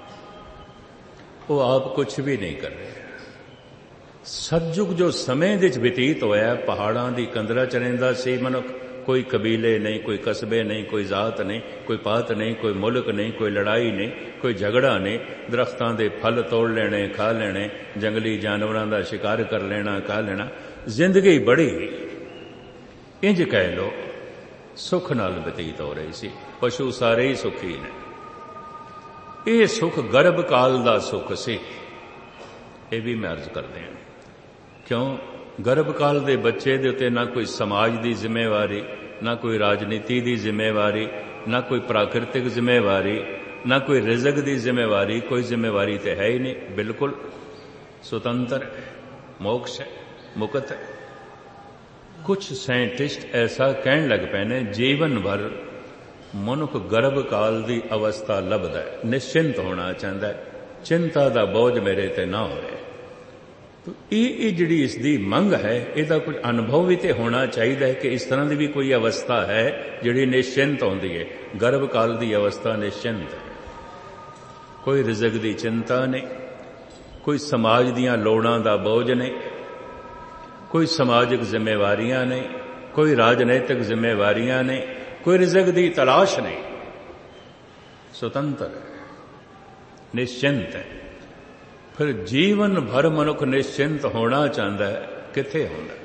ਉਹ ਆਪ ਕੁਛ ਵੀ ਨਹੀਂ ਕਰ ਰਿਹਾ। ਸਤਜੁਗ ਜੋ ਸਮੇਂ ਦੇ ਵਿੱਚ ਬਤੀਤ ਹੋਇਆ, ਪਹਾੜਾਂ ਦੀ ਕੰਦਰਾ ਚ ਰਹਿੰਦਾ ਸੀ ਮਨੁੱਖ। ਕੋਈ ਕਬੀਲੇ ਨਹੀਂ, ਕੋਈ ਕਸਬੇ ਨਹੀਂ, ਕੋਈ ਜ਼ਾਤ ਨਹੀਂ, ਕੋਈ ਪਾਤ ਨਹੀਂ, ਕੋਈ ਮੁਲਕ ਨਹੀਂ, ਕੋਈ ਲੜਾਈ ਨਹੀਂ, ਕੋਈ ਝਗੜਾ ਨਹੀਂ। ਦਰਖਤਾਂ ਦੇ ਫਲ ਤੋੜ ਲੈਣੇ, ਖਾ ਲੈਣੇ, ਜੰਗਲੀ ਜਾਨਵਰਾਂ ਦਾ ਸ਼ਿਕਾਰ ਕਰ ਲੈਣਾ, ਖਾ ਲੈਣਾ। ਜ਼ਿੰਦਗੀ ਬੜੀ ਇੰਜ ਕਹਿ ਲੋ ਸੁਖ ਨਾਲ ਬਤੀਤ ਹੋ ਰਹੀ ਸੀ। ਪਸ਼ੂ ਸਾਰੇ ਹੀ ਸੁਖੀ ਨੇ। ਇਹ ਸੁਖ ਗਰਭ ਕਾਲ ਦਾ ਸੁਖ ਸੀ। ਇਹ ਵੀ ਮੈਂ ਅਰਜ਼ ਕਰਦੇ ਹਾਂ, ਕਿਉਂ? ਗਰਭ ਕਾਲ ਦੇ ਬੱਚੇ ਦੇ ਉੱਤੇ ਨਾ ਕੋਈ ਸਮਾਜ ਦੀ ਜ਼ਿੰਮੇਵਾਰੀ, ਨਾ ਕੋਈ ਰਾਜਨੀਤੀ ਦੀ ਜ਼ਿੰਮੇਵਾਰੀ, ਨਾ ਕੋਈ ਪ੍ਰਾਕਿਰਤਿਕ ਜ਼ਿੰਮੇਵਾਰੀ, ਨਾ ਕੋਈ ਰਿਜ਼ਕ ਦੀ ਜ਼ਿੰਮੇਵਾਰੀ। ਕੋਈ ਜ਼ਿੰਮੇਵਾਰੀ ਤੇ ਹੈ ਹੀ ਨਹੀਂ। ਬਿਲਕੁਲ ਸੁਤੰਤਰ ਹੈ, ਮੋਕਸ਼ ਹੈ, ਮੁਕਤ ਹੈ। ਕੁਛ ਸਾਇੰਟਿਸਟ ਐਸਾ ਕਹਿਣ ਲੱਗ ਪਏ ਨੇ, ਜੀਵਨ ਭਰ ਮਨੁੱਖ ਗਰਭ ਕਾਲ ਦੀ ਅਵਸਥਾ ਲੱਭਦਾ ਹੈ, ਨਿਸ਼ਚਿੰਤ ਹੋਣਾ ਚਾਹੁੰਦਾ ਹੈ, ਚਿੰਤਾ ਦਾ ਬੋਝ ਮੇਰੇ ਤੇ ਨਾ ਹੋਵੇ। ਇਹ ਇਹ ਜਿਹੜੀ ਇਸ ਦੀ ਮੰਗ ਹੈ, ਇਹਦਾ ਕੁਝ ਅਨੁਭਵ ਵੀ ਤੇ ਹੋਣਾ ਚਾਹੀਦਾ ਹੈ ਕਿ ਇਸ ਤਰ੍ਹਾਂ ਦੀ ਵੀ ਕੋਈ ਅਵਸਥਾ ਹੈ ਜਿਹੜੀ ਨਿਸ਼ਚਿੰਤ ਹੁੰਦੀ ਹੈ। ਗਰਭ ਕਾਲ ਦੀ ਅਵਸਥਾ ਨਿਸ਼ਚਿੰਤ ਹੈ। ਕੋਈ ਰਿਜ਼ਕ ਦੀ ਚਿੰਤਾ ਨਹੀਂ, ਕੋਈ ਸਮਾਜ ਦੀਆਂ ਲੋੜਾਂ ਦਾ ਬੋਝ ਨਹੀਂ, ਕੋਈ ਸਮਾਜਿਕ ਜ਼ਿੰਮੇਵਾਰੀਆਂ ਨਹੀਂ, ਕੋਈ ਰਾਜਨੀਤਿਕ ਜ਼ਿੰਮੇਵਾਰੀਆਂ ਨਹੀਂ, ਕੋਈ ਰਿਜ਼ਕ ਦੀ ਤਲਾਸ਼ ਨਹੀਂ। ਸੁਤੰਤਰ ਹੈ, ਨਿਸ਼ਚਿੰਤ ਹੈ। ਫਿਰ ਜੀਵਨ ਭਰ ਮਨੁੱਖ ਨਿਸ਼ਚਿੰਤ ਹੋਣਾ ਚਾਹੁੰਦਾ ਹੈ, ਕਿੱਥੇ ਹੁੰਦਾ?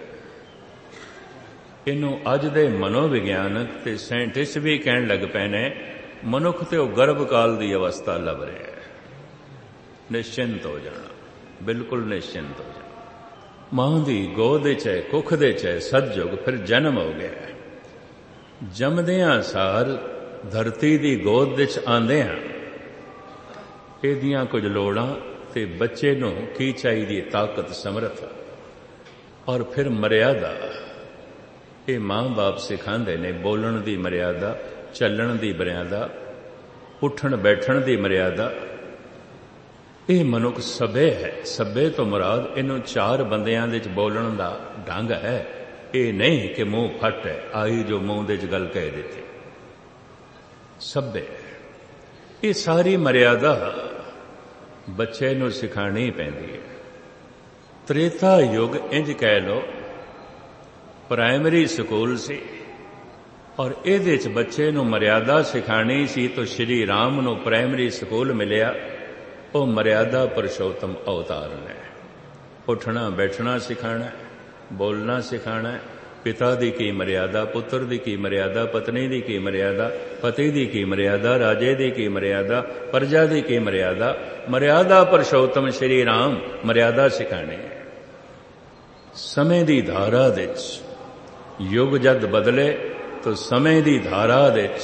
ਇਹਨੂੰ ਅੱਜ ਦੇ ਮਨੋਵਿਗਿਆਨਕ ਤੇ ਸਾਇੰਟਿਸਟ ਵੀ ਕਹਿਣ ਲੱਗ ਪਏ ਨੇ, ਮਨੁੱਖ ਤੇ ਉਹ ਗਰਭ ਕਾਲ ਦੀ ਅਵਸਥਾ ਲੱਭ ਰਿਹਾ ਹੈ। ਨਿਸ਼ਚਿੰਤ ਹੋ ਜਾਣਾ, ਬਿਲਕੁਲ ਨਿਸ਼ਚਿੰਤ ਹੋ ਜਾਣਾ। ਮਾਂ ਦੀ ਗੋਦ ਵਿੱਚ ਹੈ, ਕੁੱਖ ਦੇ ਵਿੱਚ ਹੈ, ਸਤਜੁਗ। ਫਿਰ ਜਨਮ ਹੋ ਗਿਆ। ਜੰਮਦਿਆਂ ਸਾਰ ਧਰਤੀ ਦੀ ਗੋਦ ਵਿੱਚ ਆਉਂਦਿਆਂ ਇਹਦੀਆਂ ਕੁਝ ਲੋੜਾਂ ਤੇ ਬੱਚੇ ਨੂੰ ਕੀ ਚਾਹੀਦੀ? ਤਾਕਤ, ਸਮਰੱਥਾ ਔਰ ਫਿਰ ਮਰਿਆਦਾ। ਇਹ ਮਾਂ-ਬਾਪ ਸਿਖਾਉਂਦੇ ਨੇ, ਬੋਲਣ ਦੀ ਮਰਿਆਦਾ, ਚੱਲਣ ਦੀ ਮਰਿਆਦਾ, ਉੱਠਣ ਬੈਠਣ ਦੀ ਮਰਿਆਦਾ। ਇਹ ਮਨੁੱਖ ਸਭੇ ਹੈ। ਸਭੇ ਤੋਂ ਮੁਰਾਦ ਇਹਨੂੰ ਚਾਰ ਬੰਦਿਆਂ ਦੇ ਵਿੱਚ ਬੋਲਣ ਦਾ ਢੰਗ ਹੈ। ਇਹ ਨਹੀਂ ਕਿ ਮੂੰਹ ਫੱਟ ਹੈ, ਆਈ ਜੋ ਮੂੰਹ ਦੇ ਵਿੱਚ ਗੱਲ ਕਹਿ ਦਿੱਤੀ। ਸਭੇ ਇਹ ਸਾਰੀ ਮਰਿਆਦਾ ਬੱਚੇ ਨੂੰ ਸਿਖਾਣੀ ਪੈਂਦੀ ਹੈ। ਤ੍ਰੇਤਾ ਯੁੱਗ ਇੰਜ ਕਹਿ ਲੋ ਪ੍ਰਾਇਮਰੀ ਸਕੂਲ ਸੀ, ਔਰ ਇਹਦੇ ਵਿੱਚ ਬੱਚੇ ਨੂੰ ਮਰਿਆਦਾ ਸਿਖਾਣੀ ਸੀ। ਤਾਂ ਸ਼੍ਰੀ ਰਾਮ ਨੂੰ ਪ੍ਰਾਇਮਰੀ ਸਕੂਲ ਮਿਲਿਆ। ਉਹ ਮਰਿਆਦਾ ਪੁਰਸ਼ੋਤਮ ਅਵਤਾਰ ਨੇ। ਉੱਠਣਾ ਬੈਠਣਾ ਸਿਖਾਣਾ, ਬੋਲਣਾ ਸਿਖਾਣਾ। ਪਿਤਾ ਦੀ ਕੀ ਮਰਿਆਦਾ, ਪੁੱਤਰ ਦੀ ਕੀ ਮਰਿਆਦਾ, ਪਤਨੀ ਦੀ ਕੀ ਮਰਿਆਦਾ, ਪਤੀ ਦੀ ਕੀ ਮਰਿਆਦਾ, ਰਾਜੇ ਦੀ ਕੀ ਮਰਿਆਦਾ, ਪ੍ਰਜਾ ਦੀ ਕੀ ਮਰਿਆਦਾ। ਮਰਿਆਦਾ ਪੁਰਸ਼ੋਤਮ ਸ਼੍ਰੀ ਰਾਮ ਮਰਿਆਦਾ ਸਿਖਾਣੀ ਹੈ। ਸਮੇਂ ਦੀ ਧਾਰਾ ਵਿੱਚ ਯੁੱਗ ਜਦ ਬਦਲੇ ਤਾਂ ਸਮੇਂ ਦੀ ਧਾਰਾ ਵਿੱਚ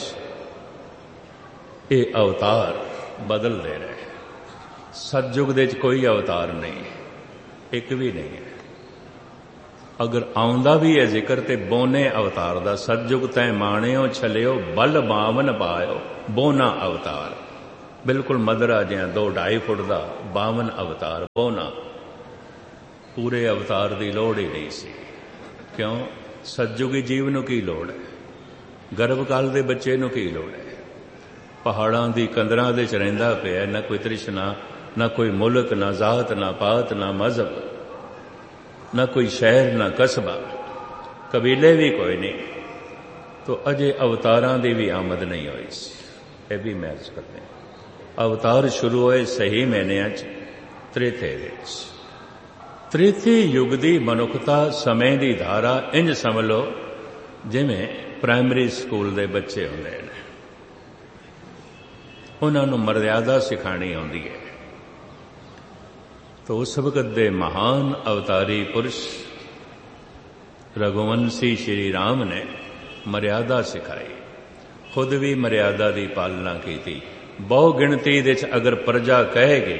ਇਹ ਅਵਤਾਰ ਬਦਲਦੇ ਰਹੇ। ਸਤਜੁਗ ਦੇ ਵਿੱਚ ਕੋਈ ਅਵਤਾਰ ਨਹੀਂ, ਇੱਕ ਵੀ ਨਹੀਂ ਹੈ। ਅਗਰ ਆਉਂਦਾ ਵੀ ਹੈ ਜ਼ਿਕਰ ਤੇ ਬੋਨੇ ਅਵਤਾਰ ਦਾ। ਸਤਜੁਗ ਤੈ ਮਾਣਿਓ ਛਲਿਓ ਬਲ ਬਾਵਨ ਪਾਇਓ ਬੋਨਾ ਅਵਤਾਰ। ਬਿਲਕੁਲ ਮਦਰਾ ਜਿਹਾ ਦੋ ਢਾਈ ਫੁੱਟ ਦਾ ਬਾਵਨ ਅਵਤਾਰ ਬੋਨਾ। ਪੂਰੇ ਅਵਤਾਰ ਦੀ ਲੋੜ ਹੀ ਨਹੀਂ ਸੀ। ਕਿਉਂ? ਸਤਜੁਗੀ ਜੀਵ ਨੂੰ ਕੀ ਲੋੜ ਹੈ? ਗਰਭ ਕਾਲ ਦੇ ਬੱਚੇ ਨੂੰ ਕੀ ਲੋੜ ਹੈ? ਪਹਾੜਾਂ ਦੀ ਕੰਦਰਾਂ ਦੇ ਚ ਰਹਿੰਦਾ ਪਿਆ, ਨਾ ਕੋਈ ਤ੍ਰਿਸ਼ਨਾ, ਨਾ ਕੋਈ ਮੁਲਕ, ਨਾ ਜ਼ਾਤ, ਨਾ ਪਾਤ, ਨਾ ਮਜ਼ਹਬ, ਨਾ ਕੋਈ ਸ਼ਹਿਰ, ਨਾ ਕਸਬਾ, ਕਬੀਲੇ ਵੀ ਕੋਈ ਨਹੀਂ। तो अजे अवतारां दी भी आमद नहीं होई सी। यह भी मैं अर्ज करते हैं। अवतार शुरू होए सही महीनिਆਂ ਚ त्रेते विच। त्रेते युग दी मनुखता समय दी धारा इंज समझ लो जिवें प्राइमरी स्कूल दे बच्चे हुंदे ने, उन्हां नूं मर्यादा सिखाणी आउंदी है। तो उस वक्त दे महान अवतारी पुरुष रघुवंशी श्री राम ने मर्यादा सिखाई, खुद भी मर्यादा की पालना की थी। बहु गिणती दे अगर प्रजा कहेगी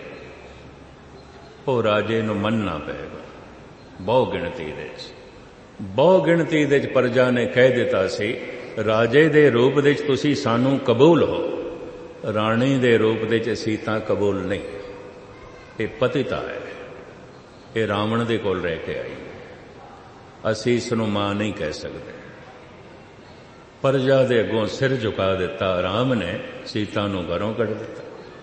वो राजे नूं मनना पेगा। बहु गिणती दे बहु गिणती दे प्रजा ने कह दिता सी राजे दे रूप दे तुसी सानू कबूल हो, राणी दे रूप दे असीं तां कबूल नहीं। ये पतिता है, ये रावण दे कोल रह के आई, असीं इसनूं मां नहीं कह सकते। प्रजा दे अगों सिर झुका दिता, राम ने सीता नूं घरों कढ़ दिता।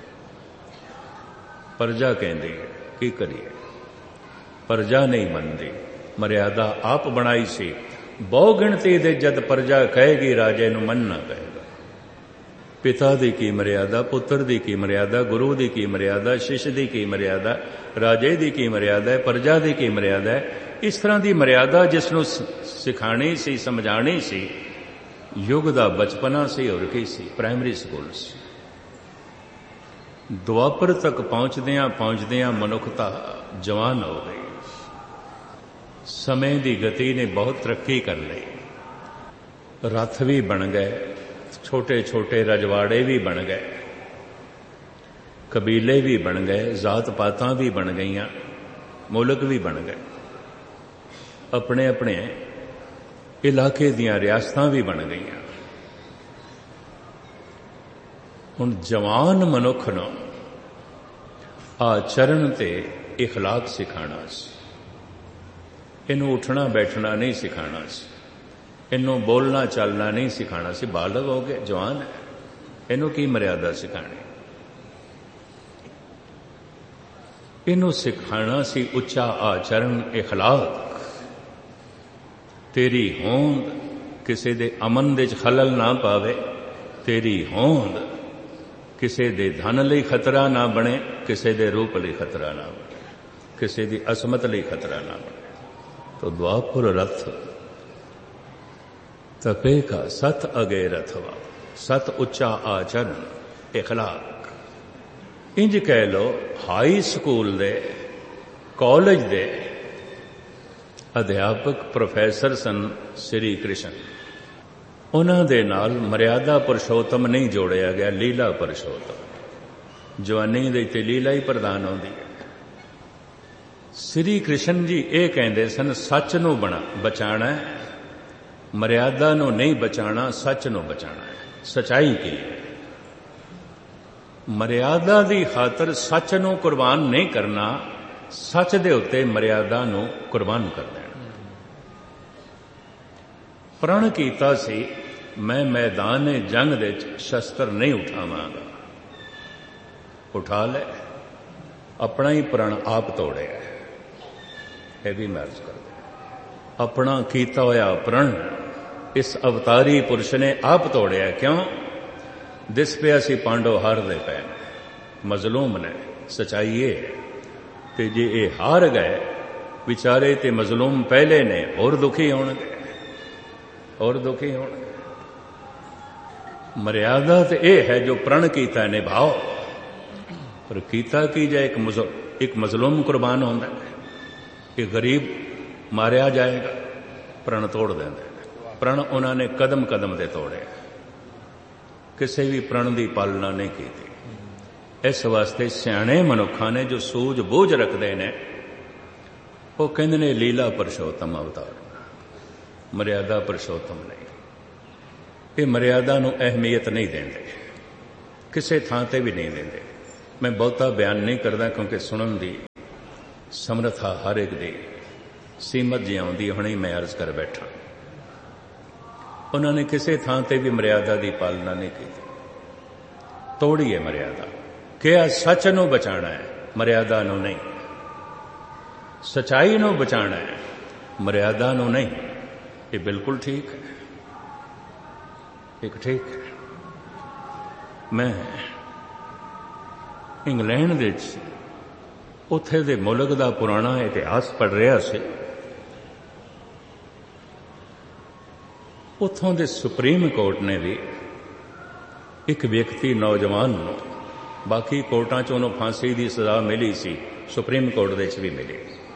प्रजा कहती है की करिए, प्रजा नहीं मनती। मर्यादा आप बनाई सी। बहु गिणती दे जद प्रजा कहेगी राजे नूं मनना पएगा। पिता दी की मर्यादा, पुत्र दी की मर्यादा, गुरु दी की मर्यादा, शिष्य दी की मर्यादा, राजे दी की मर्यादा है, प्रजा दी की मर्यादा है। इस तरह की मर्यादा जिसनूं सिखाणी सी, समझाणी सी, युग दा बचपना सी और की सी, प्राइमरी स्कूल सी। ਦੁਆਪਰ तक पहुंचदियां पहुंचदियां मनुखता जवान हो गई। समय की गति ने बहुत तरक्की कर ली। रथ भी बन गए, छोटे छोटे रजवाड़े भी बन गए, कबीले भी बन गए, जात पातां भी बन गईयां, मुल्क भी बन गए, अपने अपने इलाके दियां रियासतां भी बन गईयां। हुण जवान मनुख नूं आचरण ते इखलाक सिखाना सी। इनू उठना बैठना नहीं सिखाना सी, इनू बोलना चलना नहीं सिखाना सी। बालग हो गए, जवान है, इनू की मर्यादा सिखानी? इनू सिखाना सी उच्चा आचरण, इखलाक। तेरी होंद किसी दे अमन दे खलल ना पावे, तेरी होंद किसी दे धन लई खतरा ना बने, किसी दे रूप लई खतरा ना बने, किसी दी असमत लई खतरा ना बने। तो द्वापुर रथ तपे का सत अगे रथवा, सत उच्चा आचरण, इखलाक। इंज कह लो हाई स्कूल दे, कॉलेज दे अध्यापक प्रोफैसर सन श्री कृष्ण। उन्हां दे नाल मर्यादा पुरुषोत्तम नहीं जोड़िया गया, लीला पुरुषोत्तम। जवानी दे ते लीला ही प्रधान होंदी है। श्री कृष्ण जी ये कहते सन, सच नू बना बचाना है, मर्यादा नू नहीं बचाना, सच नू बचाना है। सच्चाई की है, मर्यादा दी खातर सच नू कुर्बान नहीं करना, सच दे उत्ते मर्यादा नू कुर्बान कर देना। प्रण कीता सी, मैं मैदान जंग दे शस्त्र नहीं उठावांगा। उठा ले, अपना ही प्रण आप तोड़े। यह भी महर्ज कर दे, अपना कीता होया प्रण इस अवतारी पुरुष ने आप तोड़िया। क्यों? दिस पे असी पांडव हार दे पे, मजलूम ने। सच्चाई ये है ते जे ये हार गए विचारे ते मजलूम पहले ने और दुखी होणगे, और दुखी होणगे। मर्यादा तो यह है जो प्रण कीता निभाओ, पर कीता की जाए एक मुजल, एक मजलूम कुर्बान होंदा है, एक गरीब मारिया जाएगा, प्रण तोड़ देंगे। प्रण उन्होंने कदम कदम दे तोड़े, किसी भी प्रण की पालना नहीं की थी। इस वास्ते सियाणे मनुखा ने जो सूझ बूझ रखते हैं, वो कहते ने लीला पुरुषोत्तम अवतार, मर्यादा पुरुषोत्तम नहीं। ये मर्यादा नू अहमियत नहीं देंगे, किसी थां ते भी नहीं देंगे। मैं बहुता बयान नहीं करता क्योंकि सुनन दी समर्था हर एक दी सीमत जी आउंदी, हुणे मैं अर्ज कर बैठा। उन्होंने किसी थां ते भी मर्यादा की पालना नहीं की, तोड़ी है मर्यादा। क्या सच नू बचाना है, मर्यादा नू नहीं। सच्चाई नू बचाना है, मर्यादा नू नहीं। ये बिल्कुल ठीक है, एक ठीक है। मैं इंग्लैंड दे उत्थे दे मुल्क दा पुराना इतिहास पढ़ रहा सी। उत्थों दे सुप्रीम कोर्ट ने भी एक व्यक्ति नौजवान नूं, बाकी कोर्टां च उन्होंने फांसी की सजा मिली सी, सुप्रीम कोर्ट दे च भी मिली।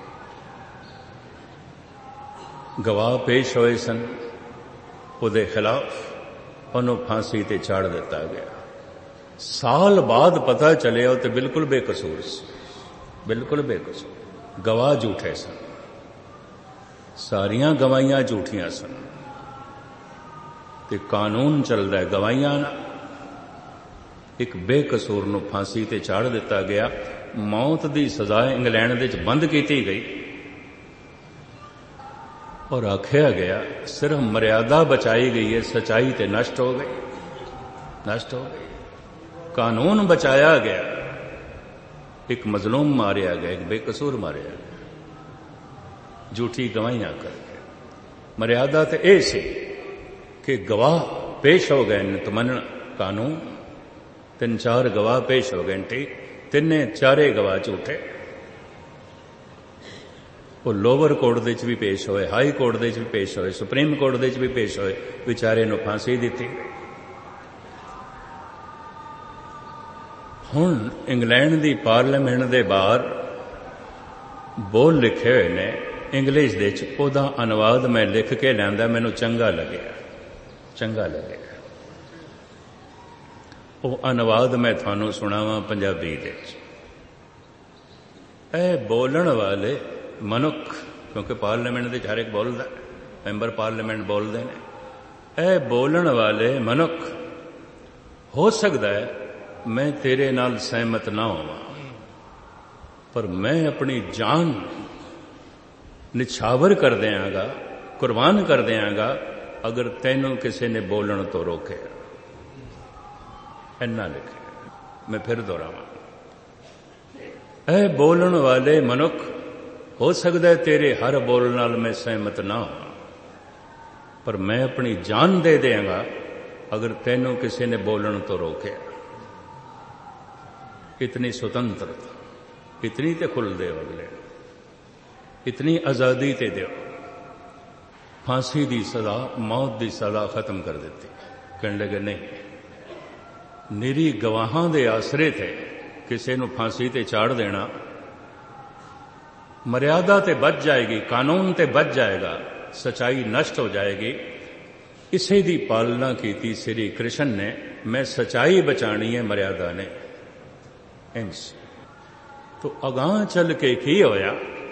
गवाह पेश होए सन, उहदे खिलाफ उन्होंने फांसी ते चाड़ दिता गया। साल बाद पता चलिया तो बिल्कुल बेकसूर सी, बिल्कुल बेकसूर। गवाह झूठे सन, सारियां गवाहियां झूठियां सन, ते कानून चलदा है गवाहियां नाल। एक बेकसूर नूं फांसी ते चाड़ दिता गया। मौत की सजा इंग्लैंड दे च बंद की गई और आख्या गया सिर्फ मर्यादा बचाई गई है, सच्चाई ते नष्ट हो गई, नष्ट हो गई। कानून बचाया गया, एक मजलूम मारिया गया, एक बेकसूर मारिया गया, झूठी गवाहियां करके। मर्यादा तो यह सी कि गवाह पेश हो गए तो मनना कानून। तीन चार गवाह पेश हो गए, ठीक, तिने चारे गवाह झूठे। ਉਹ ਲੋਵਰ ਕੋਰਟ ਦੇ ਵਿੱਚ ਵੀ ਪੇਸ਼ ਹੋਏ, ਹਾਈ ਕੋਰਟ ਦੇ ਵਿੱਚ ਵੀ ਪੇਸ਼ ਹੋਏ, ਸੁਪਰੀਮ ਕੋਰਟ ਦੇ ਵਿੱਚ ਵੀ ਪੇਸ਼ ਹੋਏ, ਵਿਚਾਰੇ ਨੂੰ ਫਾਂਸੀ ਦਿੱਤੀ। ਹੁਣ ਇੰਗਲੈਂਡ ਦੀ ਪਾਰਲੀਮੈਂਟ ਦੇ ਬਾਹਰ ਬੋਲ ਲਿਖੇ ਹੋਏ ਨੇ ਇੰਗਲਿਸ਼ ਦੇ ਵਿੱਚ, ਉਹਦਾ ਅਨੁਵਾਦ ਮੈਂ ਲਿਖ ਕੇ ਲਿਆਂਦਾ, ਮੈਨੂੰ ਚੰਗਾ ਲੱਗਿਆ, ਚੰਗਾ ਲੱਗਿਆ। ਉਹ ਅਨੁਵਾਦ ਮੈਂ ਤੁਹਾਨੂੰ ਸੁਣਾਵਾਂ ਪੰਜਾਬੀ ਦੇ ਵਿੱਚ। ਇਹ ਬੋਲਣ ਵਾਲੇ ਮਨੁੱਖ, ਕਿਉਂਕਿ ਪਾਰਲੀਮੈਂਟ ਦੇ ਹਰ ਇੱਕ ਬੋਲਦਾ, ਮੈਂਬਰ ਪਾਰਲੀਮੈਂਟ ਬੋਲਦੇ ਨੇ, ਇਹ ਬੋਲਣ ਵਾਲੇ ਮਨੁੱਖ, ਹੋ ਸਕਦਾ ਹੈ ਮੈਂ ਤੇਰੇ ਨਾਲ ਸਹਿਮਤ ਨਾ ਹੋਵਾਂ, ਪਰ ਮੈਂ ਆਪਣੀ ਜਾਨ ਨਿਛਾਵਰ ਕਰ ਦਿਆਂਗਾ, ਕੁਰਬਾਨ ਕਰ ਦਿਆਂਗਾ, ਅਗਰ ਤੈਨੂੰ ਕਿਸੇ ਨੇ ਬੋਲਣ ਤੋਂ ਰੋਕਿਆ। ਇੰਨਾ ਲਿਖਿਆ, ਮੈਂ ਫਿਰ ਦੁਹਰਾਵਾਂ। ਇਹ ਬੋਲਣ ਵਾਲੇ ਮਨੁੱਖ, ਹੋ ਸਕਦਾ ਹੈ ਤੇਰੇ ਹਰ ਬੋਲ ਨਾਲ ਮੈਂ ਸਹਿਮਤ ਨਾ ਹਾਂ, ਪਰ ਮੈਂ ਆਪਣੀ ਜਾਨ ਦੇ ਦਿਆਂਗਾ ਅਗਰ ਤੈਨੂੰ ਕਿਸੇ ਨੇ ਬੋਲਣ ਤੋਂ ਰੋਕਿਆ। इतनी स्वतंत्रता, इतनी ते खुल दे अगले, इतनी आज़ादी ते दो। फांसी दी सज़ा, मौत दी सज़ा खत्म कर देती। कहने लगे नहीं, निरी गवाहां दे आसरे थे किसी नूं फांसी ते चाड़ देना, मर्यादा ते बच जाएगी, कानून ते बच जाएगा, सच्चाई नष्ट हो जाएगी। इसे दी पालना की थी श्री कृष्ण ने। मैं सच्चाई बचानी है, मर्यादा ने। इंस तो अगां चल के की होया,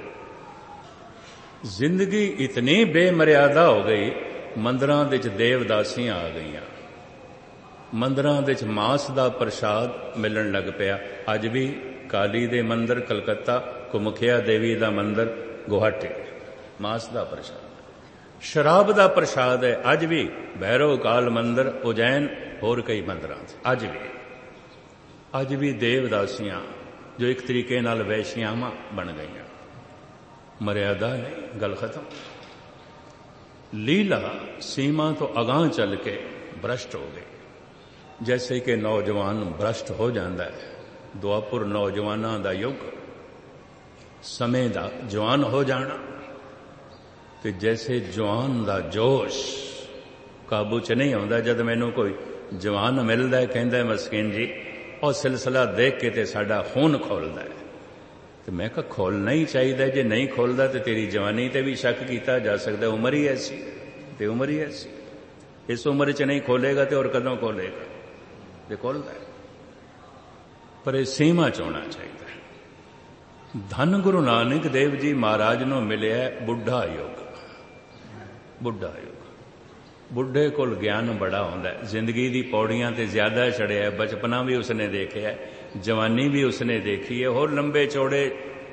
जिंदगी इतनी बेमर्यादा हो गई, मंदिरां दे च देवदासियां आ गईयां, मंदिरां दे च मांस दा प्रसाद मिलण लग पिया। अज भी काली दे मंदिर कलकत्ता, कुमुखिया देवी दा मंदिर गुवाहाटी, मांस दा प्रसाद। शराब दा प्रसाद है अज भी भैरव काल मंदिर, उज्जैन, होर कई मंदिरां अज भी अज भी देवदासियां जो एक तरीके नाल वैश्यावां बन गईयां। मर्यादा नहीं, गल खत्म। लीला सीमा तो अगां चल के भ्रष्ट हो गई, जैसे कि नौजवान भ्रष्ट हो जाता है। दुआपुर नौजवानां दा युग, समय दा जवान हो जाना, ते जैसे जवान दा जोश काबू च नहीं आउंदा। जद मैनू कोई जवान मिलदा है, कहंदा है मस्कीन जी और सिलसिला देख के ते साडा खून खोलदा है, तो मैं कहा खोलना ही चाहिए। जे नहीं खोलदा तो तेरी जवानी ते भी शक किया जा सकता। उम्र ही ऐसी, ते उम्र ही ऐसी। इस उम्र च नहीं खोलेगा तो और कदों खोलेगा? ते खोलदा है, पर यह सीमा च होना चाहिए। धन गुरु नानक देव जी महाराज नूं मिलिया बुढ़ा युग। बुढ़ा युग, बुढ़े कोल ज्ञान बड़ा होंदा है। जिंदगी दी पौड़ियां ते ज्यादा चढ़िया है। बचपना भी उसने देखा है, जवानी भी उसने देखी है, और लंबे चौड़े